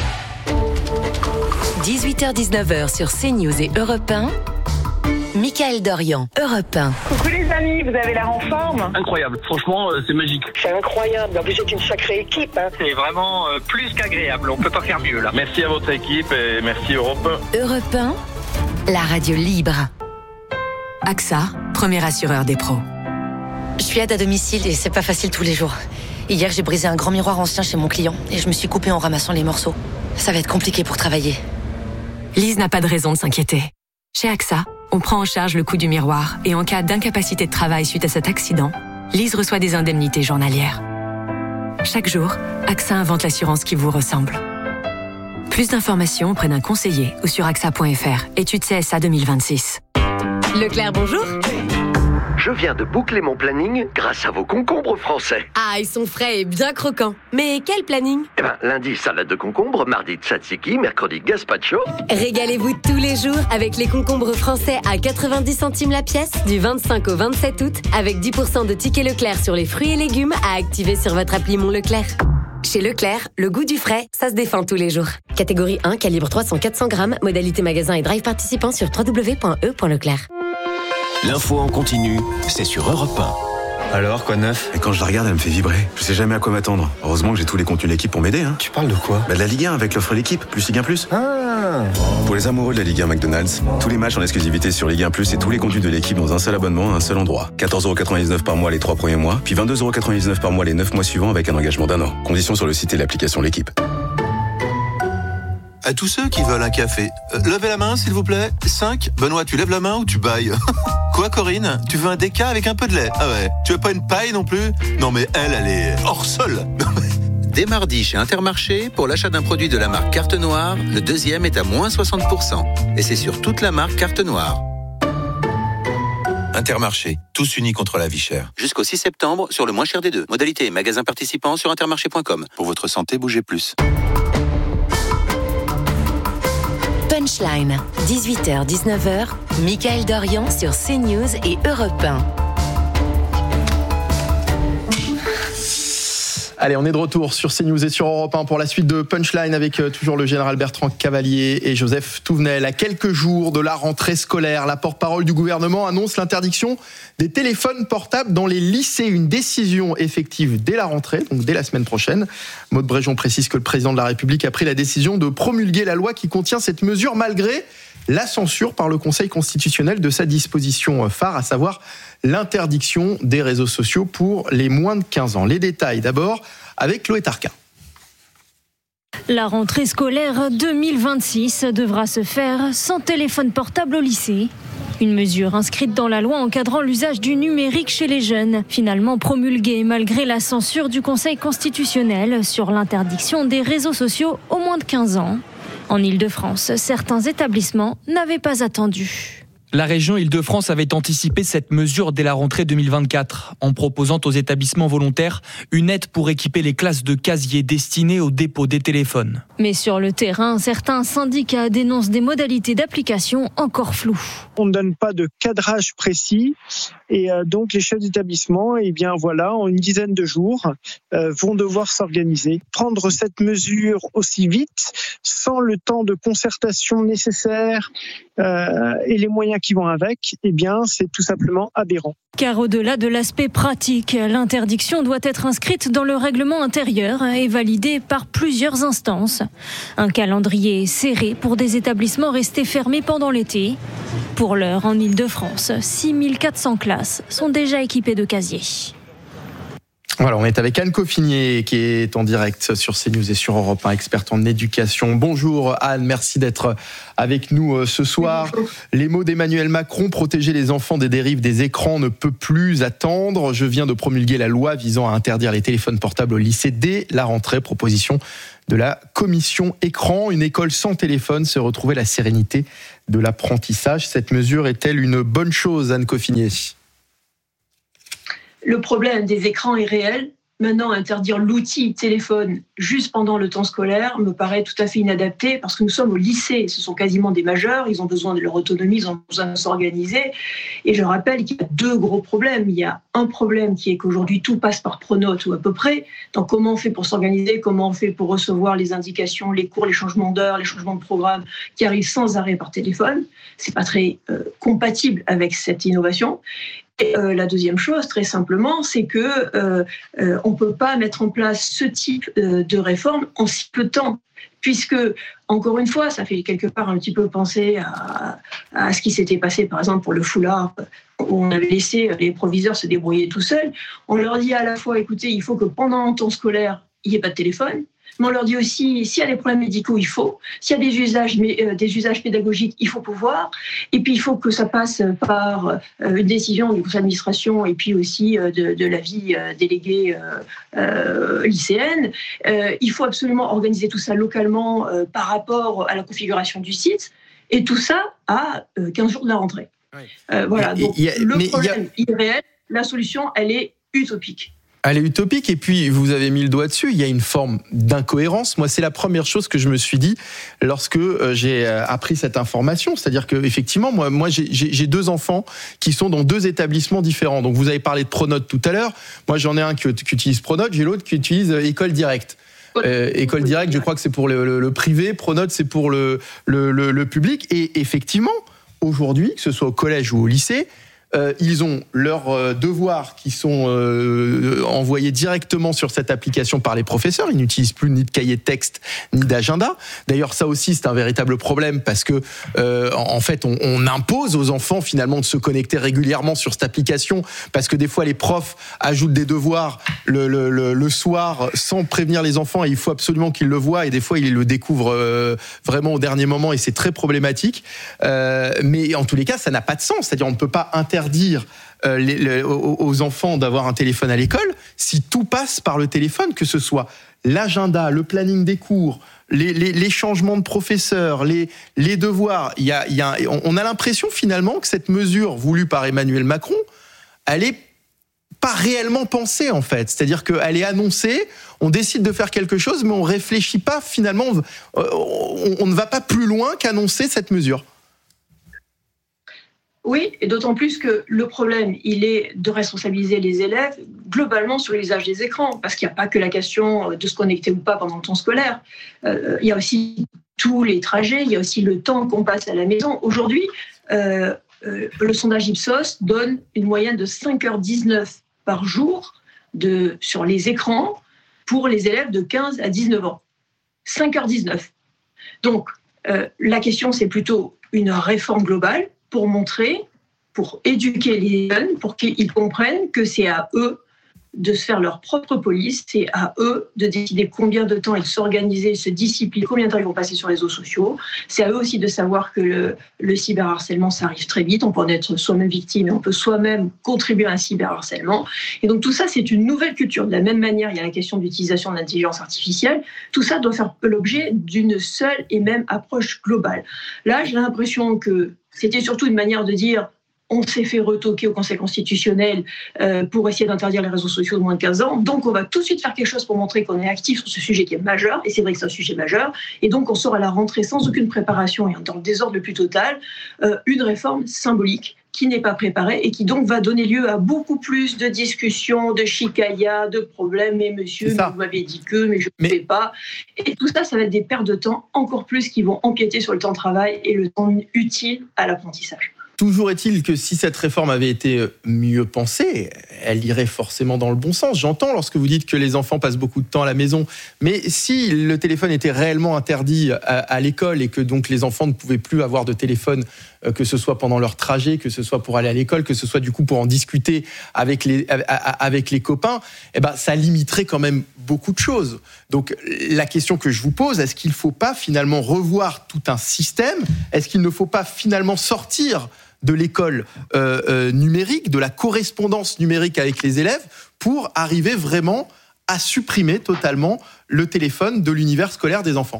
dix-huit heures dix-neuf sur CNews et Europe un. Michael Dorian, Europe un. Coucou les amis, vous avez l'air en forme. Incroyable, franchement euh, c'est magique. C'est incroyable, en plus c'est une sacrée équipe. Hein. C'est vraiment euh, plus qu'agréable, on peut pas faire mieux là. Merci à votre équipe et merci Europe un. Europe un, la radio libre. A X A, premier assureur des pros. Je suis aide à domicile et c'est pas facile tous les jours. Hier j'ai brisé un grand miroir ancien chez mon client et je me suis coupée en ramassant les morceaux. Ça va être compliqué pour travailler. Lise n'a pas de raison de s'inquiéter. Chez A X A, on prend en charge le coût du miroir et en cas d'incapacité de travail suite à cet accident, Lise reçoit des indemnités journalières. Chaque jour, A X A invente l'assurance qui vous ressemble. Plus d'informations auprès d'un conseiller ou sur A X A point F R. Étude C S A deux mille vingt-six. Leclerc, bonjour. Je viens de boucler mon planning grâce à vos concombres français. Ah, ils sont frais et bien croquants. Mais quel planning? Eh ben, lundi, salade de concombre, mardi, tzatziki, mercredi, gazpacho. Régalez-vous tous les jours avec les concombres français à quatre-vingt-dix centimes la pièce du vingt-cinq au vingt-sept août avec dix pour cent de tickets Leclerc sur les fruits et légumes à activer sur votre appli Mon Leclerc. Chez Leclerc, le goût du frais, ça se défend tous les jours. Catégorie un, calibre trois cents à quatre cents grammes, modalité magasin et drive participant sur w w w point e point leclerc. L'info en continu, c'est sur Europe un. Alors, quoi de neuf? Et quand je la regarde, elle me fait vibrer. Je sais jamais à quoi m'attendre. Heureusement que j'ai tous les contenus de l'équipe pour m'aider. Hein. Tu parles de quoi? Bah de la Ligue un avec l'offre l'équipe, plus Ligue un plus. Ah. Pour les amoureux de la Ligue un McDonald's, tous les matchs en exclusivité sur Ligue un plus et tous les contenus de l'équipe dans un seul abonnement à un seul endroit. quatorze euros quatre-vingt-dix-neuf par mois les trois premiers mois, puis vingt-deux euros quatre-vingt-dix-neuf par mois les neuf mois suivants avec un engagement d'un an. Conditions sur le site et l'application l'équipe. À tous ceux qui veulent un café, euh, levez la main s'il vous plaît. cinq. Benoît, tu lèves la main ou tu bailles? Quoi Corinne? Tu veux un déca avec un peu de lait? Ah ouais. Tu veux pas une paille non plus? Non mais elle, elle est hors sol. Dès mardi chez Intermarché, pour l'achat d'un produit de la marque Carte Noire, le deuxième est à moins soixante pour cent. Et c'est sur toute la marque Carte Noire. Intermarché, tous unis contre la vie chère. Jusqu'au six septembre, sur le moins cher des deux. Modalité et magasin participant sur intermarché point com. Pour votre santé, bougez plus. Punchline, dix-huit heures dix-neuf, Michael Dorian sur CNews et Europe un. Allez, on est de retour sur CNews et sur Europe un pour la suite de Punchline avec euh, toujours le général Bertrand Cavalier et Joseph Touvenel. À quelques jours de la rentrée scolaire, la porte-parole du gouvernement annonce l'interdiction des téléphones portables dans les lycées. Une décision effective dès la rentrée, donc dès la semaine prochaine. Maude Bréjon précise que le président de la République a pris la décision de promulguer la loi qui contient cette mesure malgré la censure par le Conseil constitutionnel de sa disposition phare, à savoir l'interdiction des réseaux sociaux pour les moins de quinze ans. Les détails d'abord avec Chloé Tarquin. La rentrée scolaire deux mille vingt-six devra se faire sans téléphone portable au lycée. Une mesure inscrite dans la loi encadrant l'usage du numérique chez les jeunes, finalement promulguée malgré la censure du Conseil constitutionnel sur l'interdiction des réseaux sociaux aux moins de quinze ans. En Île-de-France, certains établissements n'avaient pas attendu. La région Île-de-France avait anticipé cette mesure dès la rentrée deux mille vingt-quatre, en proposant aux établissements volontaires une aide pour équiper les classes de casiers destinés au dépôt des téléphones. Mais sur le terrain, certains syndicats dénoncent des modalités d'application encore floues. On ne donne pas de cadrage précis et donc les chefs d'établissement, eh bien voilà, en une dizaine de jours, euh, vont devoir s'organiser. Prendre cette mesure aussi vite, sans le temps de concertation nécessaire euh, et les moyens qui vont avec, eh bien, c'est tout simplement aberrant. Car au-delà de l'aspect pratique, l'interdiction doit être inscrite dans le règlement intérieur et validée par plusieurs instances. Un calendrier serré pour des établissements restés fermés pendant l'été. Pour l'heure, en Ile-de-France, six mille quatre cents classes sont déjà équipées de casiers. Voilà, on est avec Anne Coffinier qui est en direct sur CNews et sur Europe un, experte en éducation. Bonjour Anne, merci d'être avec nous ce soir. Bonjour. Les mots d'Emmanuel Macron, protéger les enfants des dérives des écrans ne peut plus attendre. Je viens de promulguer la loi visant à interdire les téléphones portables au lycée dès la rentrée. Proposition de la commission écran. Une école sans téléphone, c'est retrouver la sérénité de l'apprentissage. Cette mesure est-elle une bonne chose, Anne Coffinier ? Le problème des écrans est réel. Maintenant, interdire l'outil téléphone juste pendant le temps scolaire me paraît tout à fait inadapté parce que nous sommes au lycée. Ce sont quasiment des majeurs. Ils ont besoin de leur autonomie, ils ont besoin de s'organiser. Et je rappelle qu'il y a deux gros problèmes. Il y a un problème qui est qu'aujourd'hui, tout passe par Pronote ou à peu près. Donc, comment on fait pour s'organiser ? Comment on fait pour recevoir les indications, les cours, les changements d'heures, les changements de programme qui arrivent sans arrêt par téléphone ? C'est pas très euh, compatible avec cette innovation. Et euh, la deuxième chose, très simplement, c'est que euh, euh, on peut pas mettre en place ce type euh, de réforme en si peu de temps, puisque encore une fois, ça fait quelque part un petit peu penser à, à ce qui s'était passé, par exemple pour le foulard, où on avait laissé les proviseurs se débrouiller tout seuls. On leur dit à la fois, écoutez, il faut que pendant le temps scolaire, il n'y ait pas de téléphone. Mais on leur dit aussi, s'il y a des problèmes médicaux, il faut. S'il y a des usages, euh, des usages pédagogiques, il faut pouvoir. Et puis, il faut que ça passe par euh, une décision du conseil d'administration et puis aussi euh, de, de la vie euh, déléguée euh, euh, lycéenne. Euh, il faut absolument organiser tout ça localement euh, par rapport à la configuration du site. Et tout ça à euh, quinze jours de la rentrée. Oui. Euh, voilà. Donc, a, le problème a... est réel. La solution, elle est utopique. Elle est utopique et puis vous avez mis le doigt dessus, il y a une forme d'incohérence. Moi, c'est la première chose que je me suis dit lorsque j'ai appris cette information. C'est-à-dire que effectivement, moi, moi j'ai, j'ai deux enfants qui sont dans deux établissements différents. Donc vous avez parlé de Pronote tout à l'heure. Moi, j'en ai un qui, qui utilise Pronote, j'ai l'autre qui utilise École Directe. Euh, École Directe, je crois que c'est pour le, le, le privé. Pronote, c'est pour le, le, le, le public. Et effectivement, aujourd'hui, que ce soit au collège ou au lycée, Euh, ils ont leurs euh, devoirs qui sont euh, envoyés directement sur cette application par les professeurs. Ils n'utilisent plus ni de cahier de texte ni d'agenda. D'ailleurs, ça aussi, c'est un véritable problème parce que, euh, en fait, on, on impose aux enfants finalement de se connecter régulièrement sur cette application parce que des fois, les profs ajoutent des devoirs le, le, le, le soir sans prévenir les enfants et il faut absolument qu'ils le voient et des fois, ils le découvrent euh, vraiment au dernier moment et c'est très problématique. Euh, mais en tous les cas, ça n'a pas de sens. C'est-à-dire, on ne peut pas interdire dire euh, les, les, aux enfants d'avoir un téléphone à l'école si tout passe par le téléphone, que ce soit l'agenda, le planning des cours, les, les, les changements de professeurs, les, les devoirs. Il y a, il y a, on a l'impression finalement que cette mesure voulue par Emmanuel Macron, elle est pas réellement pensée en fait. C'est-à-dire qu'elle est annoncée, on décide de faire quelque chose, mais on réfléchit pas finalement, on, on, on ne va pas plus loin qu'annoncer cette mesure. Oui, et d'autant plus que le problème, il est de responsabiliser les élèves globalement sur l'usage des écrans, parce qu'il n'y a pas que la question de se connecter ou pas pendant le temps scolaire. Euh, il y a aussi tous les trajets, il y a aussi le temps qu'on passe à la maison. Aujourd'hui, euh, euh, le sondage Ipsos donne une moyenne de cinq heures dix-neuf par jour de, sur les écrans pour les élèves de quinze à dix-neuf ans. cinq heures dix-neuf. Donc, euh, la question, c'est plutôt une réforme globale pour montrer, pour éduquer les jeunes, pour qu'ils comprennent que c'est à eux de se faire leur propre police, c'est à eux de décider combien de temps ils s'organiser, se discipliner, combien de temps ils vont passer sur les réseaux sociaux. C'est à eux aussi de savoir que le, le cyberharcèlement, ça arrive très vite. On peut en être soi-même victime et on peut soi-même contribuer à un cyberharcèlement. Et donc tout ça, c'est une nouvelle culture. De la même manière, il y a la question d'utilisation de l'intelligence artificielle. Tout ça doit faire l'objet d'une seule et même approche globale. Là, j'ai l'impression que c'était surtout une manière de dire on s'est fait retoquer au Conseil constitutionnel euh, pour essayer d'interdire les réseaux sociaux de moins de quinze ans. Donc, on va tout de suite faire quelque chose pour montrer qu'on est actif sur ce sujet qui est majeur. Et c'est vrai que c'est un sujet majeur. Et donc, on sort à la rentrée sans aucune préparation et dans le désordre le plus total, euh, une réforme symbolique qui n'est pas préparée et qui donc va donner lieu à beaucoup plus de discussions, de chicaya, de problèmes. Mais monsieur, mais vous m'avez dit que, mais je ne mais... fais pas. Et tout ça, ça va être des pertes de temps encore plus qui vont empiéter sur le temps de travail et le temps utile à l'apprentissage. Toujours est-il que si cette réforme avait été mieux pensée, elle irait forcément dans le bon sens. J'entends lorsque vous dites que les enfants passent beaucoup de temps à la maison, mais si le téléphone était réellement interdit à, à l'école et que donc les enfants ne pouvaient plus avoir de téléphone, que ce soit pendant leur trajet, que ce soit pour aller à l'école, que ce soit du coup pour en discuter avec les, avec les copains, eh ben, ça limiterait quand même beaucoup de choses. Donc la question que je vous pose, est-ce qu'il ne faut pas finalement revoir tout un système ? Est-ce qu'il ne faut pas finalement sortir de l'école euh, euh, numérique, de la correspondance numérique avec les élèves, pour arriver vraiment à supprimer totalement le téléphone de l'univers scolaire des enfants ?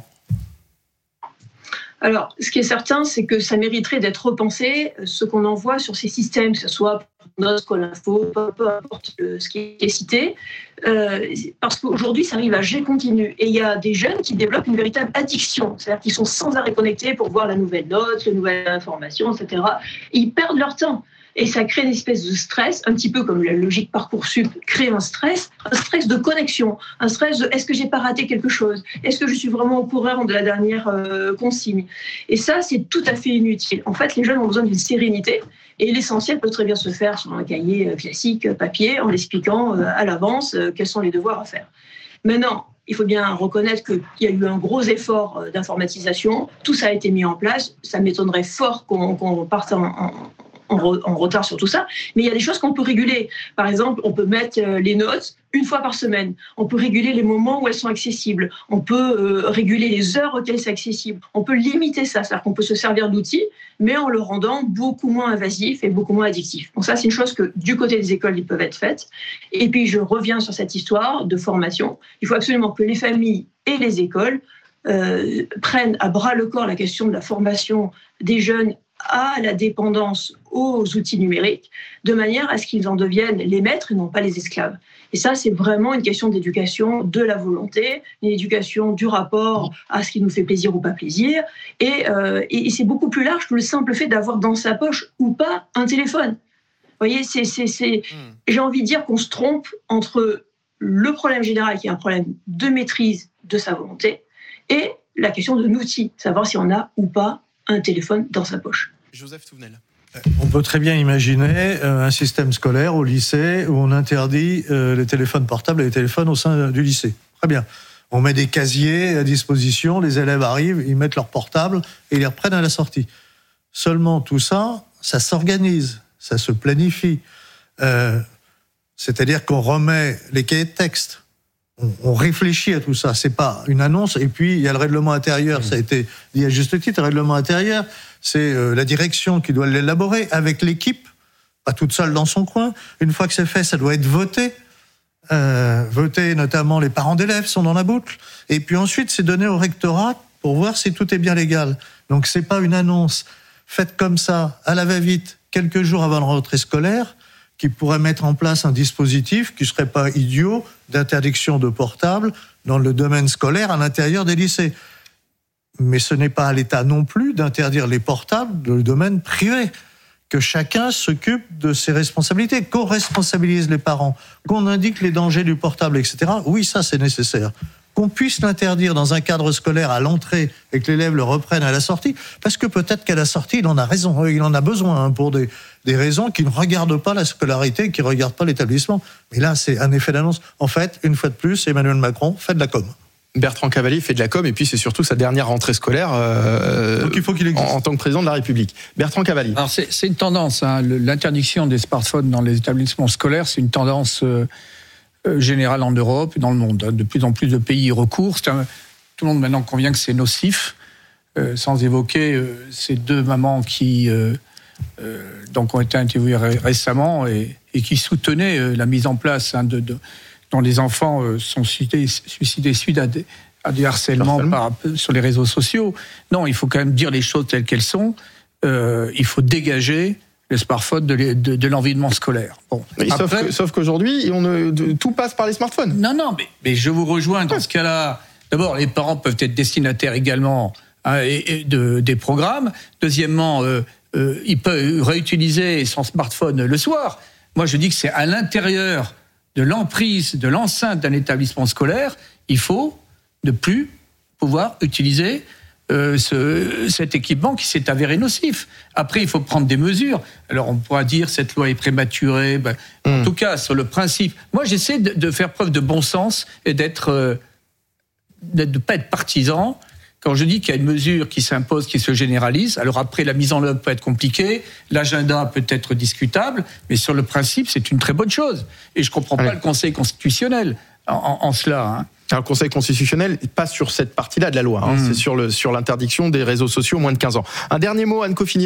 Alors, ce qui est certain, c'est que ça mériterait d'être repensé, ce qu'on envoie sur ces systèmes, que ce soit Notes, Colinfo, peu, peu importe ce qui est cité, euh, parce qu'aujourd'hui, ça arrive à jet continu. Et il y a des jeunes qui développent une véritable addiction, c'est-à-dire qu'ils sont sans arrêt connectés pour voir la nouvelle note, la nouvelle information, et cetera. Et ils perdent leur temps. Et ça crée une espèce de stress, un petit peu comme la logique Parcoursup crée un stress, un stress de connexion, un stress de est-ce que j'ai pas raté quelque chose ? Est-ce que je suis vraiment au courant de la dernière euh, consigne ? Et ça, c'est tout à fait inutile. En fait, les jeunes ont besoin d'une sérénité et l'essentiel peut très bien se faire sur un cahier classique, papier, en expliquant euh, à l'avance euh, quels sont les devoirs à faire. Maintenant, il faut bien reconnaître qu'il y a eu un gros effort d'informatisation. Tout ça a été mis en place. Ça m'étonnerait fort qu'on, qu'on parte en, en en retard sur tout ça, mais il y a des choses qu'on peut réguler. Par exemple, on peut mettre les notes une fois par semaine. On peut réguler les moments où elles sont accessibles. On peut euh, réguler les heures auxquelles c'est accessible. On peut limiter ça, c'est-à-dire qu'on peut se servir d'outils, mais en le rendant beaucoup moins invasif et beaucoup moins addictif. Donc ça, c'est une chose que du côté des écoles, ils peuvent être faites. Et puis, je reviens sur cette histoire de formation. Il faut absolument que les familles et les écoles euh, prennent à bras le corps la question de la formation des jeunes à la dépendance aux outils numériques, de manière à ce qu'ils en deviennent les maîtres et non pas les esclaves. Et ça, c'est vraiment une question d'éducation de la volonté, une éducation du rapport à ce qui nous fait plaisir ou pas plaisir. Et, euh, et c'est beaucoup plus large que le simple fait d'avoir dans sa poche ou pas un téléphone. Vous voyez, c'est, c'est, c'est... j'ai envie de dire qu'on se trompe entre le problème général, qui est un problème de maîtrise de sa volonté, et la question de l'outil, savoir si on a ou pas un téléphone dans sa poche. Joseph Touvenel. On peut très bien imaginer un système scolaire au lycée où on interdit les téléphones portables et les téléphones au sein du lycée. Très bien. On met des casiers à disposition, les élèves arrivent, ils mettent leur portable et ils les reprennent à la sortie. Seulement tout ça, ça s'organise, ça se planifie. Euh, c'est-à-dire qu'on remet les cahiers de texte. On réfléchit à tout ça, c'est pas une annonce. Et puis il y a le règlement intérieur, mmh. ça a été dit à juste titre. Le règlement intérieur, c'est euh, la direction qui doit l'élaborer avec l'équipe, pas toute seule dans son coin. Une fois que c'est fait, ça doit être voté, euh, voté notamment les parents d'élèves sont dans la boucle. Et puis ensuite, c'est donné au rectorat pour voir si tout est bien légal. Donc c'est pas une annonce faite comme ça à la va-vite quelques jours avant la rentrée scolaire, qui pourrait mettre en place un dispositif qui ne serait pas idiot d'interdiction de portables dans le domaine scolaire à l'intérieur des lycées. Mais ce n'est pas à l'État non plus d'interdire les portables dans le domaine privé. Que chacun s'occupe de ses responsabilités, qu'on responsabilise les parents, qu'on indique les dangers du portable, et cetera. Oui, ça c'est nécessaire. Qu'on puisse l'interdire dans un cadre scolaire à l'entrée et que l'élève le reprenne à la sortie, parce que peut-être qu'à la sortie, il en a raison, il en a besoin hein, pour des, des raisons qui ne regardent pas la scolarité, qui ne regardent pas l'établissement. Mais là, c'est un effet d'annonce. En fait, une fois de plus, Emmanuel Macron fait de la com. Bertrand Cavalier fait de la com et puis c'est surtout sa dernière rentrée scolaire euh, Donc il faut qu'il existe. En, en tant que président de la République. Bertrand Cavalier. Alors c'est, c'est une tendance, hein, l'interdiction des smartphones dans les établissements scolaires, c'est une tendance euh, euh, générale en Europe et dans le monde. De plus en plus de pays y recourent. C'est un, tout le monde maintenant convient que c'est nocif, euh, sans évoquer euh, ces deux mamans qui euh, euh, donc ont été interviewées ré- récemment et, et qui soutenaient euh, la mise en place hein, de, de dont les enfants euh, sont suicidés, suicidés suite à des, à des harcèlements par, sur les réseaux sociaux. Non, il faut quand même dire les choses telles qu'elles sont. Euh, il faut dégager le smartphone de, de, de l'environnement scolaire. Bon. Après, sauf, que, sauf qu'aujourd'hui, on ne, de, tout passe par les smartphones. Non, non, mais, mais je vous rejoins dans ce cas-là. D'abord, les parents peuvent être destinataires également hein, et, et de, des programmes. Deuxièmement, euh, euh, ils peuvent réutiliser son smartphone le soir. Moi, je dis que c'est à l'intérieur de l'emprise, de l'enceinte d'un établissement scolaire, il faut ne plus pouvoir utiliser euh, ce, cet équipement qui s'est avéré nocif. Après, il faut prendre des mesures. Alors, on pourra dire cette loi est prématurée. Ben, mmh. En tout cas, sur le principe, moi, j'essaie de, de faire preuve de bon sens et d'être, euh, de ne pas être partisan. Quand je dis qu'il y a une mesure qui s'impose, qui se généralise, alors après, la mise en œuvre peut être compliquée, l'agenda peut être discutable, mais sur le principe, c'est une très bonne chose. Et je ne comprends pas oui. le Conseil constitutionnel en, en, en cela. Hein. Alors, le Conseil constitutionnel, pas sur cette partie-là de la loi, hein, mmh. c'est sur, le, sur l'interdiction des réseaux sociaux moins de quinze ans. Un dernier mot, Anne Coffinier ?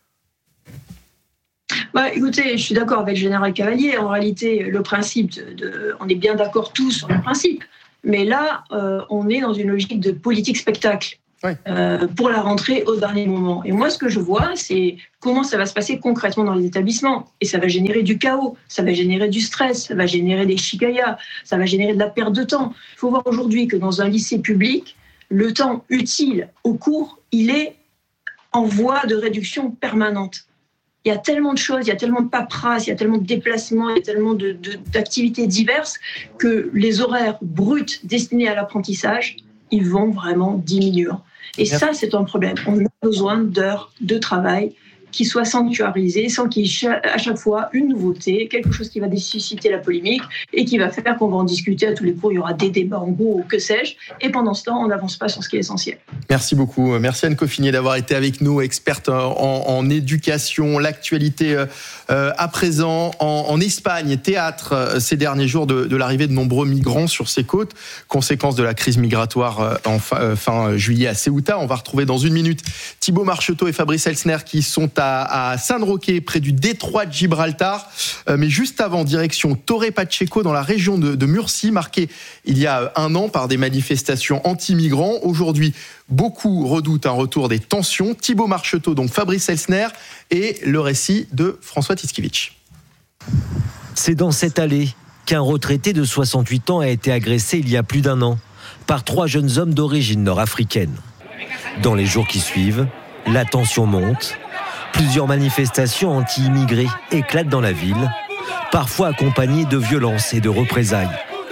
Bah, écoutez, je suis d'accord avec le général Cavalier. En réalité, le principe, de, de, on est bien d'accord tous sur le principe. Mais là, euh, on est dans une logique de politique spectacle oui. euh, pour la rentrée au dernier moment. Et moi, ce que je vois, c'est comment ça va se passer concrètement dans les établissements. Et ça va générer du chaos, ça va générer du stress, ça va générer des chicayas, ça va générer de la perte de temps. Il faut voir aujourd'hui que dans un lycée public, le temps utile au cours, il est en voie de réduction permanente. Il y a tellement de choses, il y a tellement de paperasse, il y a tellement de déplacements, il y a tellement de, de, d'activités diverses que les horaires bruts destinés à l'apprentissage, ils vont vraiment diminuer. Et Merci. Ça, c'est un problème. On a besoin d'heures de travail qui soient sanctuarisées, sans qu'il y ait à chaque fois une nouveauté, quelque chose qui va susciter la polémique et qui va faire qu'on va en discuter à tous les cours, il y aura des débats en gros, que sais-je, et pendant ce temps, on n'avance pas sur ce qui est essentiel. Merci beaucoup. Merci Anne Coffinier d'avoir été avec nous, experte en, en éducation, l'actualité euh, à présent en, en Espagne, théâtre ces derniers jours de, de l'arrivée de nombreux migrants sur ses côtes, conséquence de la crise migratoire en fin, euh, fin juillet à Ceuta. On va retrouver dans une minute Thibaut Marcheteau et Fabrice Elsner qui sont à, à San Roque, près du détroit de Gibraltar. Euh, mais juste avant, direction Torre Pacheco, dans la région de, de Murcie, marquée il y a un an par des manifestations anti-migrants. Aujourd'hui, beaucoup redoutent un retour des tensions. Thibaut Marcheteau, donc Fabrice Elsner, et le récit de François Tiskevich. C'est dans cette allée qu'un retraité de soixante-huit ans a été agressé il y a plus d'un an par trois jeunes hommes d'origine nord-africaine. Dans les jours qui suivent, la tension monte. Plusieurs manifestations anti-immigrés éclatent dans la ville, parfois accompagnées de violences et de représailles.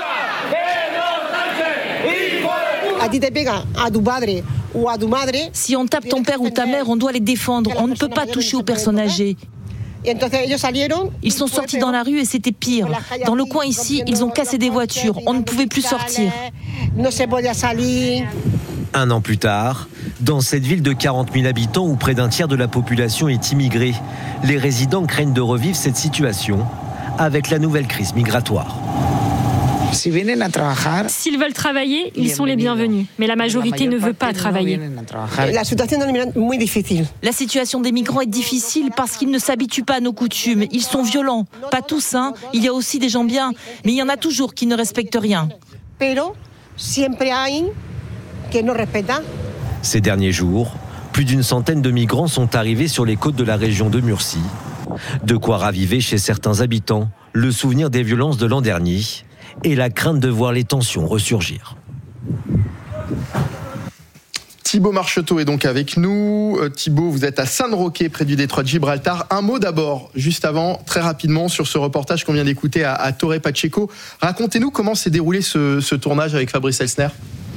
Si on tape ton père ou ta mère, on doit les défendre. On ne peut pas toucher aux personnes âgées. Ils sont sortis dans la rue et c'était pire. Dans le coin ici, ils ont cassé des voitures. On ne pouvait plus sortir. Un an plus tard, dans cette ville de quarante mille habitants où près d'un tiers de la population est immigrée, les résidents craignent de revivre cette situation avec la nouvelle crise migratoire. S'ils veulent travailler, ils sont les bienvenus. Mais la majorité ne veut pas travailler. La situation des migrants est difficile parce qu'ils ne s'habituent pas à nos coutumes. Ils sont violents. Pas tous, hein. Il y a aussi des gens bien. Mais il y en a toujours qui ne respectent rien. Ces derniers jours, plus d'une centaine de migrants sont arrivés sur les côtes de la région de Murcie. De quoi raviver chez certains habitants le souvenir des violences de l'an dernier et la crainte de voir les tensions ressurgir. Thibaut Marcheteau est donc avec nous. Thibaut, vous êtes à San Roque, près du détroit de Gibraltar. Un mot d'abord, juste avant, très rapidement, sur ce reportage qu'on vient d'écouter à, à Torre Pacheco. Racontez-nous comment s'est déroulé ce, ce tournage avec Fabrice Elsner.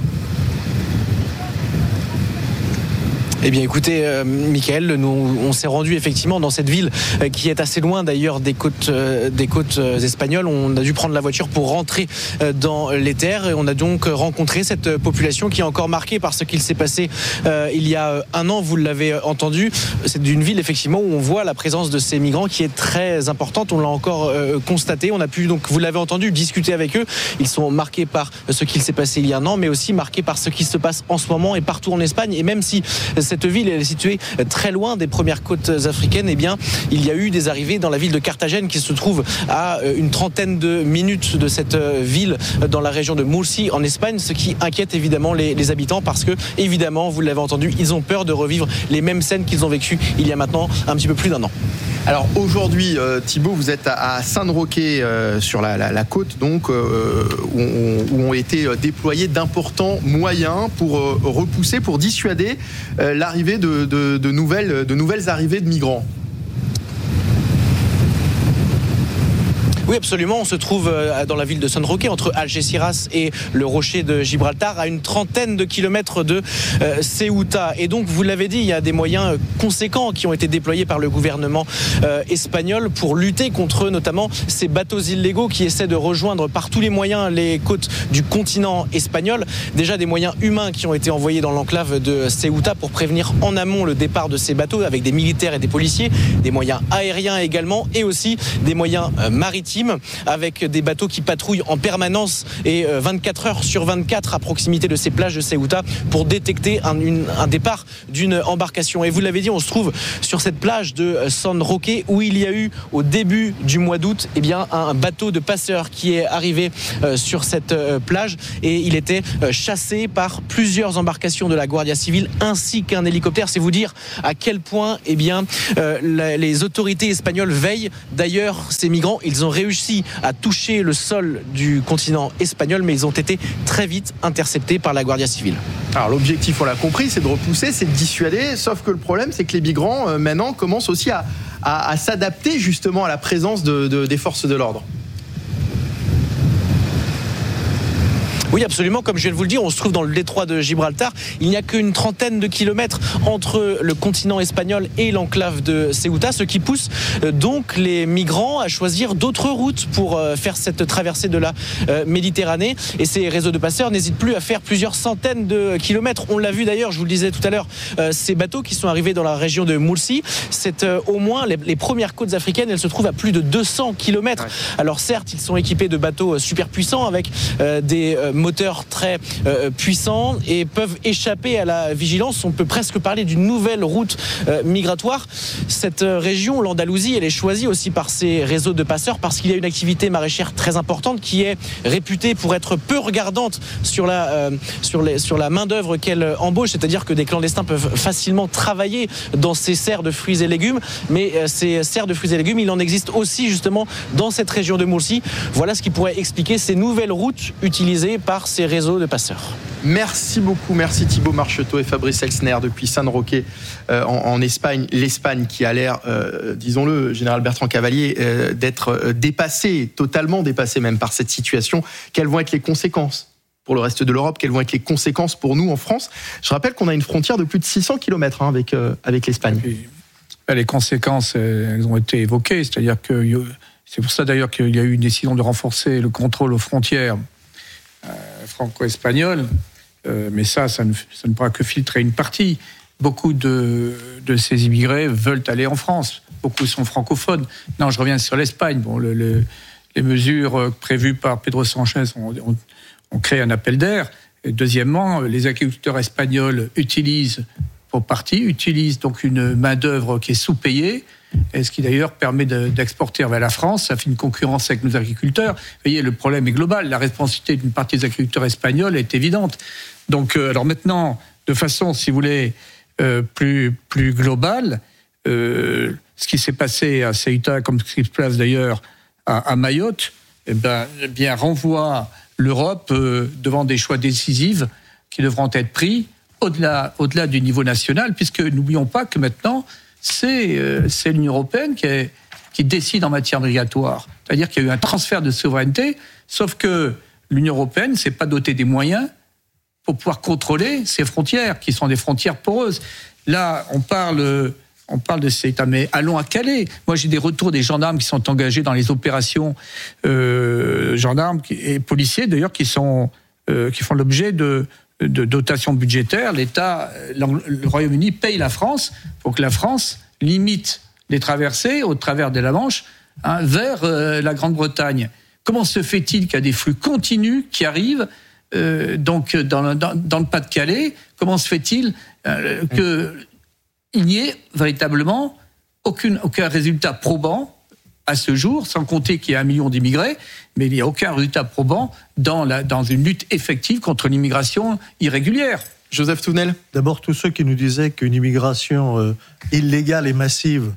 Eh bien écoutez, euh, Mickaël, nous on s'est rendu effectivement dans cette ville euh, qui est assez loin d'ailleurs des côtes, euh, des côtes euh, espagnoles. On a dû prendre la voiture pour rentrer euh, dans les terres et on a donc rencontré cette population qui est encore marquée par ce qu'il s'est passé euh, il y a un an, vous l'avez entendu. C'est d'une ville effectivement où on voit la présence de ces migrants qui est très importante. On l'a encore euh, constaté. On a pu donc, vous l'avez entendu, discuter avec eux. Ils sont marqués par ce qu'il s'est passé il y a un an, mais aussi marqués par ce qui se passe en ce moment et partout en Espagne. Et même si cette ville est située très loin des premières côtes africaines, eh bien, il y a eu des arrivées dans la ville de Carthagène qui se trouve à une trentaine de minutes de cette ville dans la région de Murcie en Espagne, ce qui inquiète évidemment les, les habitants parce que, évidemment, vous l'avez entendu, ils ont peur de revivre les mêmes scènes qu'ils ont vécues il y a maintenant un petit peu plus d'un an. Alors aujourd'hui, euh, Thibaut, vous êtes à, à San-Roque, euh, sur la, la, la côte, donc, euh, où, on, où ont été déployés d'importants moyens pour euh, repousser, pour dissuader euh, l'arrivée de, de, de, nouvelles, de nouvelles arrivées de migrants. Oui, absolument. On se trouve dans la ville de San Roque, entre Algeciras et le rocher de Gibraltar, à une trentaine de kilomètres de euh, Ceuta. Et donc, vous l'avez dit, il y a des moyens conséquents qui ont été déployés par le gouvernement euh, espagnol pour lutter contre notamment ces bateaux illégaux qui essaient de rejoindre par tous les moyens les côtes du continent espagnol. Déjà des moyens humains qui ont été envoyés dans l'enclave de Ceuta pour prévenir en amont le départ de ces bateaux avec des militaires et des policiers, des moyens aériens également et aussi des moyens euh, maritimes, avec des bateaux qui patrouillent en permanence et vingt-quatre heures sur vingt-quatre à proximité de ces plages de Ceuta pour détecter un, une, un départ d'une embarcation. Et vous l'avez dit, on se trouve sur cette plage de San Roque où il y a eu au début du mois d'août eh bien, un bateau de passeurs qui est arrivé euh, sur cette euh, plage et il était euh, chassé par plusieurs embarcations de la Guardia Civile ainsi qu'un hélicoptère. C'est vous dire à quel point eh bien, euh, la, les autorités espagnoles veillent. D'ailleurs, ces migrants, ils ont réussi à toucher le sol du continent espagnol, mais ils ont été très vite interceptés par la Guardia Civile. Alors l'objectif, on l'a compris, c'est de repousser, c'est de dissuader, sauf que le problème, c'est que les migrants, euh, maintenant, commencent aussi à, à, à s'adapter justement à la présence de, de, des forces de l'ordre. Oui, absolument. Comme je viens de vous le dire, on se trouve dans le détroit de Gibraltar. Il n'y a qu'une trentaine de kilomètres entre le continent espagnol et l'enclave de Ceuta, ce qui pousse donc les migrants à choisir d'autres routes pour faire cette traversée de la Méditerranée. Et ces réseaux de passeurs n'hésitent plus à faire plusieurs centaines de kilomètres. On l'a vu d'ailleurs, je vous le disais tout à l'heure, ces bateaux qui sont arrivés dans la région de Murcie, c'est au moins les, les premières côtes africaines, elles se trouvent à plus de deux cents kilomètres. Alors certes, ils sont équipés de bateaux super puissants avec des moteurs très euh, puissants et peuvent échapper à la vigilance. On peut presque parler d'une nouvelle route euh, migratoire. Cette euh, région, l'Andalousie, elle est choisie aussi par ces réseaux de passeurs parce qu'il y a une activité maraîchère très importante qui est réputée pour être peu regardante sur la, euh, sur les, sur la main-d'œuvre qu'elle embauche, c'est-à-dire que des clandestins peuvent facilement travailler dans ces serres de fruits et légumes, mais euh, ces serres de fruits et légumes, il en existe aussi justement dans cette région de Murcie. Voilà ce qui pourrait expliquer ces nouvelles routes utilisées par ces réseaux de passeurs. Merci beaucoup, merci Thibaut Marcheteau et Fabrice Elsner depuis San Roque euh, en, en Espagne. L'Espagne qui a l'air, euh, disons-le, général Bertrand Cavalier, euh, d'être euh, dépassée, totalement dépassée même par cette situation. Quelles vont être les conséquences pour le reste de l'Europe? Quelles vont être les conséquences pour nous en France? Je rappelle qu'on a une frontière de plus de six cents kilomètres hein, avec, euh, avec l'Espagne. Et les conséquences, elles ont été évoquées, c'est-à-dire que c'est pour ça d'ailleurs qu'il y a eu une décision de renforcer le contrôle aux frontières Euh, franco-espagnol, euh, mais ça, ça ne, ça ne pourra que filtrer une partie. Beaucoup de, de ces immigrés veulent aller en France. Beaucoup sont francophones. Non, je reviens sur l'Espagne. Bon, le, le, les mesures prévues par Pedro Sanchez ont, ont, ont créé un appel d'air. Et deuxièmement, les agriculteurs espagnols utilisent, pour partie, utilisent donc une main-d'œuvre qui est sous-payée, et ce qui d'ailleurs permet de, d'exporter vers la France. Ça fait une concurrence avec nos agriculteurs. Vous voyez, le problème est global. La responsabilité d'une partie des agriculteurs espagnols est évidente. Donc, euh, alors maintenant, de façon, si vous voulez, euh, plus, plus globale, euh, ce qui s'est passé à Ceuta, comme ce qui se passe d'ailleurs à, à Mayotte, eh ben, eh bien, renvoie l'Europe euh, devant des choix décisifs qui devront être pris au-delà, au-delà du niveau national, puisque n'oublions pas que maintenant, c'est, euh, c'est l'Union européenne qui, est, qui décide en matière migratoire. C'est-à-dire qu'il y a eu un transfert de souveraineté, sauf que l'Union européenne ne s'est pas dotée des moyens pour pouvoir contrôler ses frontières, qui sont des frontières poreuses. Là, on parle, on parle de Ceuta, mais allons à Calais. Moi, j'ai des retours des gendarmes qui sont engagés dans les opérations, euh, gendarmes et policiers d'ailleurs, qui, sont, euh, qui font l'objet de... de dotation budgétaire. L'État, le Royaume-Uni paye la France pour que la France limite les traversées au travers de la Manche hein, vers euh, la Grande-Bretagne. Comment se fait-il qu'il y a des flux continus qui arrivent euh, donc dans le, dans, dans le Pas-de-Calais? Comment se fait-il euh, qu'il n'y ait véritablement aucune, aucun résultat probant à ce jour, sans compter qu'il y a un million d'immigrés, mais il n'y a aucun résultat probant dans, la, dans une lutte effective contre l'immigration irrégulière. Joseph Tounel. D'abord, tous ceux qui nous disaient qu'une immigration euh, illégale et massive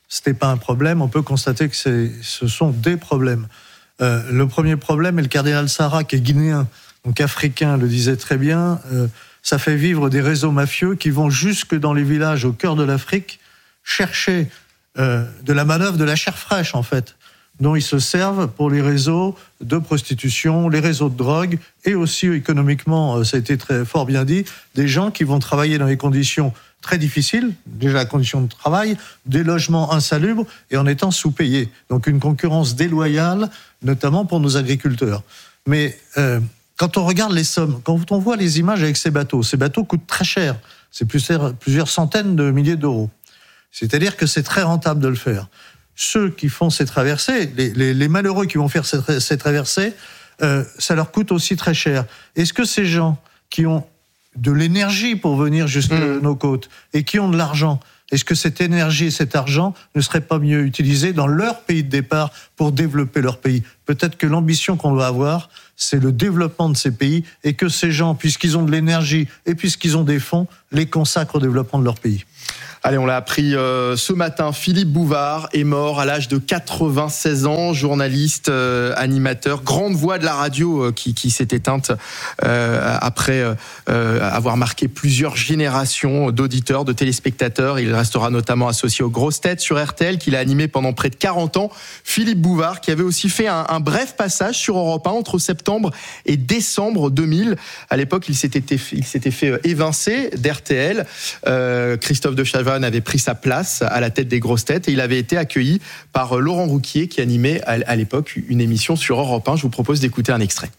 c'était pas un problème. On peut constater que c'est, ce sont des problèmes. Euh, le premier problème, et le cardinal Sarah, qui est guinéen, donc africain, le disait très bien, euh, ça fait vivre des réseaux mafieux qui vont jusque dans les villages au cœur de l'Afrique chercher euh, de la manœuvre, de la chair fraîche en fait, dont ils se servent pour les réseaux de prostitution, les réseaux de drogue, et aussi économiquement, ça a été très fort bien dit, des gens qui vont travailler dans des conditions très difficiles, déjà la condition de travail, des logements insalubres et en étant sous-payés. Donc une concurrence déloyale, notamment pour nos agriculteurs. Mais euh, quand on regarde les sommes, quand on voit les images avec ces bateaux, ces bateaux coûtent très cher, c'est plusieurs, plusieurs centaines de milliers d'euros. C'est-à-dire que c'est très rentable de le faire. Ceux qui font ces traversées, les, les, les malheureux qui vont faire ces, ces traversées, euh, ça leur coûte aussi très cher. Est-ce que ces gens qui ont de l'énergie pour venir jusqu'à mmh. nos côtes et qui ont de l'argent, est-ce que cette énergie et cet argent ne seraient pas mieux utilisés dans leur pays de départ pour développer leur pays ? Peut-être que l'ambition qu'on doit avoir, c'est le développement de ces pays et que ces gens, puisqu'ils ont de l'énergie et puisqu'ils ont des fonds, les consacrent au développement de leur pays. Allez, on l'a appris euh, ce matin, Philippe Bouvard est mort à l'âge de quatre-vingt-seize ans, journaliste, euh, animateur, grande voix de la radio euh, qui, qui s'est éteinte euh, après euh, avoir marqué plusieurs générations d'auditeurs, de téléspectateurs. Il restera notamment associé aux Grosses Têtes sur R T L, qu'il a animé pendant près de quarante ans. Philippe Bouvard, qui avait aussi fait un, un bref passage sur Europe un entre septembre et décembre deux mille. À l'époque, il s'était, il s'était fait évincer d'R T L. Euh, Christophe de Chavannes avait pris sa place à la tête des Grosses Têtes et il avait été accueilli par Laurent Ruquier qui animait à l'époque une émission sur Europe un. Je vous propose d'écouter un extrait.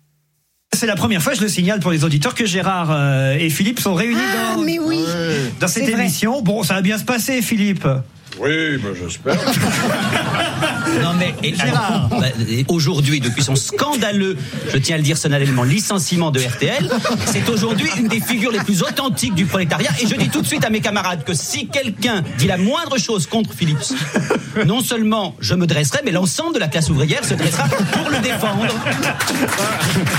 C'est la première fois, je le signale pour les auditeurs, que Gérard euh, et Philippe sont réunis ah, dans, mais oui. dans cette émission. Bon, ça va bien se passer, Philippe. Oui, ben j'espère. Non mais et, Gérard, bah, aujourd'hui, depuis son scandaleux, je tiens à le dire solennellement, licenciement de R T L, c'est aujourd'hui une des figures les plus authentiques du prolétariat. Et je dis tout de suite à mes camarades que si quelqu'un dit la moindre chose contre Philippe, non seulement je me dresserai, mais l'ensemble de la classe ouvrière se dressera pour le défendre. Philippe ?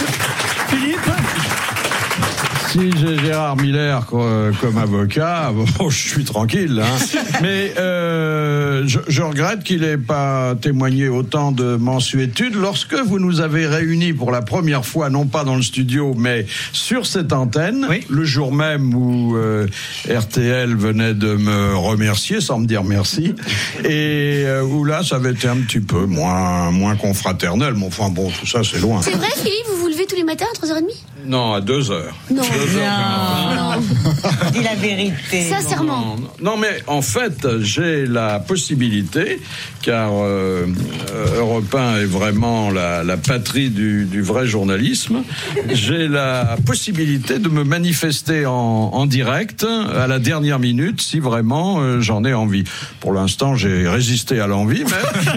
Si j'ai Gérard Miller comme avocat, bon, je suis tranquille. Hein. Mais euh, je, je regrette qu'il n'ait pas témoigné autant de mansuétude lorsque vous nous avez réunis pour la première fois, non pas dans le studio, mais sur cette antenne, oui. Le jour même où euh, R T L venait de me remercier, sans me dire merci, et euh, où là, ça avait été un petit peu moins, moins confraternel. Mais enfin, bon, tout ça, c'est loin. C'est vrai, Philippe, vous vous levez tous les matins à trois heures trente ? Non, à deux heures. Non. Non, non. Dis la vérité. Sincèrement. Non, non, non, mais en fait, j'ai la possibilité, car euh, Europe un est vraiment la, la patrie du, du vrai journalisme, j'ai la possibilité de me manifester en, en direct à la dernière minute, si vraiment euh, j'en ai envie. Pour l'instant, j'ai résisté à l'envie, mais...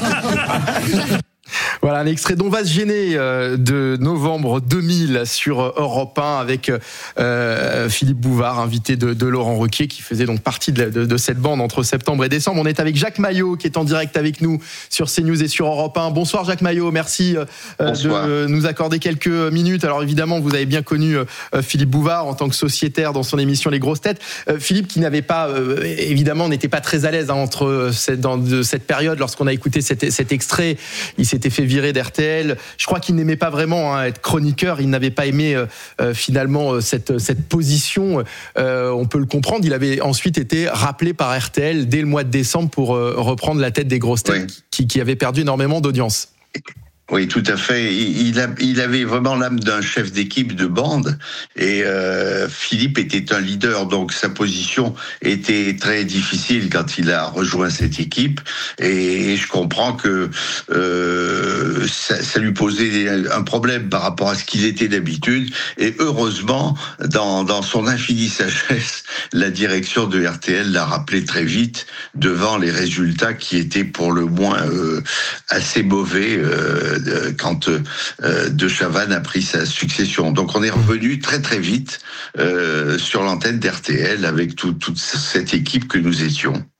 Voilà un extrait d'On va se gêner euh, de novembre deux mille sur Europe un avec euh, Philippe Bouvard, invité de, de Laurent Ruquier, qui faisait donc partie de, de, de cette bande entre septembre et décembre. On est avec Jacques Maillot qui est en direct avec nous sur CNews et sur Europe un. Bonsoir Jacques Maillot, merci euh, de nous accorder quelques minutes. Alors évidemment, vous avez bien connu euh, Philippe Bouvard en tant que sociétaire dans son émission Les Grosses Têtes. Euh, Philippe qui n'avait pas, euh, évidemment, n'était pas très à l'aise hein, entre cette, dans de cette période lorsqu'on a écouté cet, cet extrait. Il s'était fait viré d'R T L. Je crois qu'il n'aimait pas vraiment hein, être chroniqueur. Il n'avait pas aimé euh, finalement cette, cette position. Euh, on peut le comprendre. Il avait ensuite été rappelé par R T L dès le mois de décembre pour euh, reprendre la tête des Grosses Têtes, oui. qui, qui avait perdu énormément d'audience. Oui, tout à fait. Il, a, il avait vraiment l'âme d'un chef d'équipe de bande et euh, Philippe était un leader, donc sa position était très difficile quand il a rejoint cette équipe et je comprends que euh, ça, ça lui posait un problème par rapport à ce qu'il était d'habitude et heureusement, dans, dans son infinie sagesse, la direction de R T L l'a rappelé très vite devant les résultats qui étaient pour le moins euh, assez mauvais euh, quand euh, De Chavannes a pris sa succession. Donc on est revenu très très vite euh, sur l'antenne d'R T L avec tout, toute cette équipe que nous étions.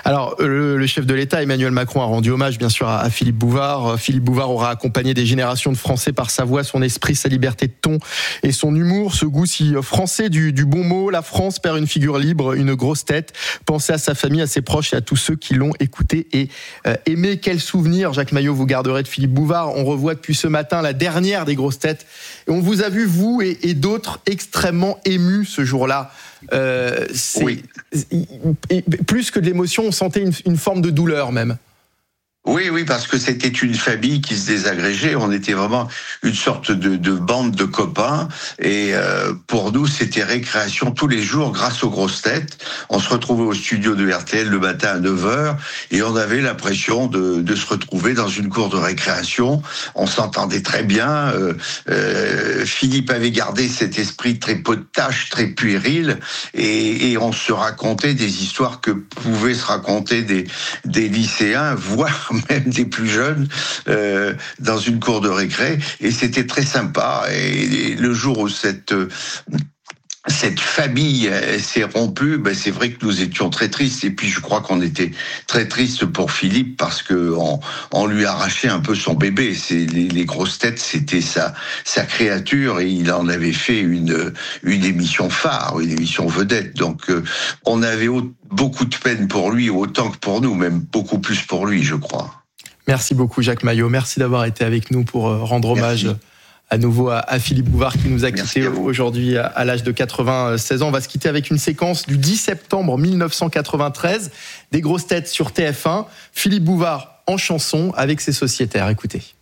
Alors, le, le chef de l'État, Emmanuel Macron, a rendu hommage, bien sûr, à, à Philippe Bouvard. Philippe Bouvard aura accompagné des générations de Français par sa voix, son esprit, sa liberté de ton et son humour. Ce goût si français du, du bon mot. La France perd une figure libre, une grosse tête. Pensez à sa famille, à ses proches et à tous ceux qui l'ont écouté et euh, aimé. Quel souvenir, Jacques Maillot, vous garderez de Philippe Bouvard. On revoit depuis ce matin la dernière des grosses têtes. Et on vous a vu, vous et, et d'autres, extrêmement émus ce jour-là. Euh, c'est, oui. Et plus que de l'émotion, on sentait une, une forme de douleur même. Oui, oui, parce que c'était une famille qui se désagrégeait. On était vraiment une sorte de, de bande de copains. Et euh, pour nous, c'était récréation tous les jours grâce aux grosses têtes. On se retrouvait au studio de R T L le matin à neuf heures et on avait l'impression de, de se retrouver dans une cour de récréation. On s'entendait très bien. Euh, euh, Philippe avait gardé cet esprit très potache, très puéril. Et, et on se racontait des histoires que pouvaient se raconter des, des lycéens, voire même des plus jeunes, euh, dans une cour de récré, et c'était très sympa. Et, et le jour où cette cette famille s'est rompue, ben c'est vrai que nous étions très tristes. Et puis je crois qu'on était très tristes pour Philippe parce que on, on lui arrachait un peu son bébé. C'est les, les grosses têtes, c'était sa sa créature et il en avait fait une une émission phare, une émission vedette. Donc euh, on avait beaucoup de peine pour lui, autant que pour nous, même beaucoup plus pour lui, je crois. Merci beaucoup Jacques Maillot. Merci d'avoir été avec nous pour rendre hommage. Merci. À nouveau à, à Philippe Bouvard qui nous a quittés aujourd'hui à, à l'âge de quatre-vingt-seize ans. On va se quitter avec une séquence du dix septembre mille neuf cent quatre-vingt-treize, des grosses têtes sur T F un. Philippe Bouvard en chanson avec ses sociétaires. Écoutez.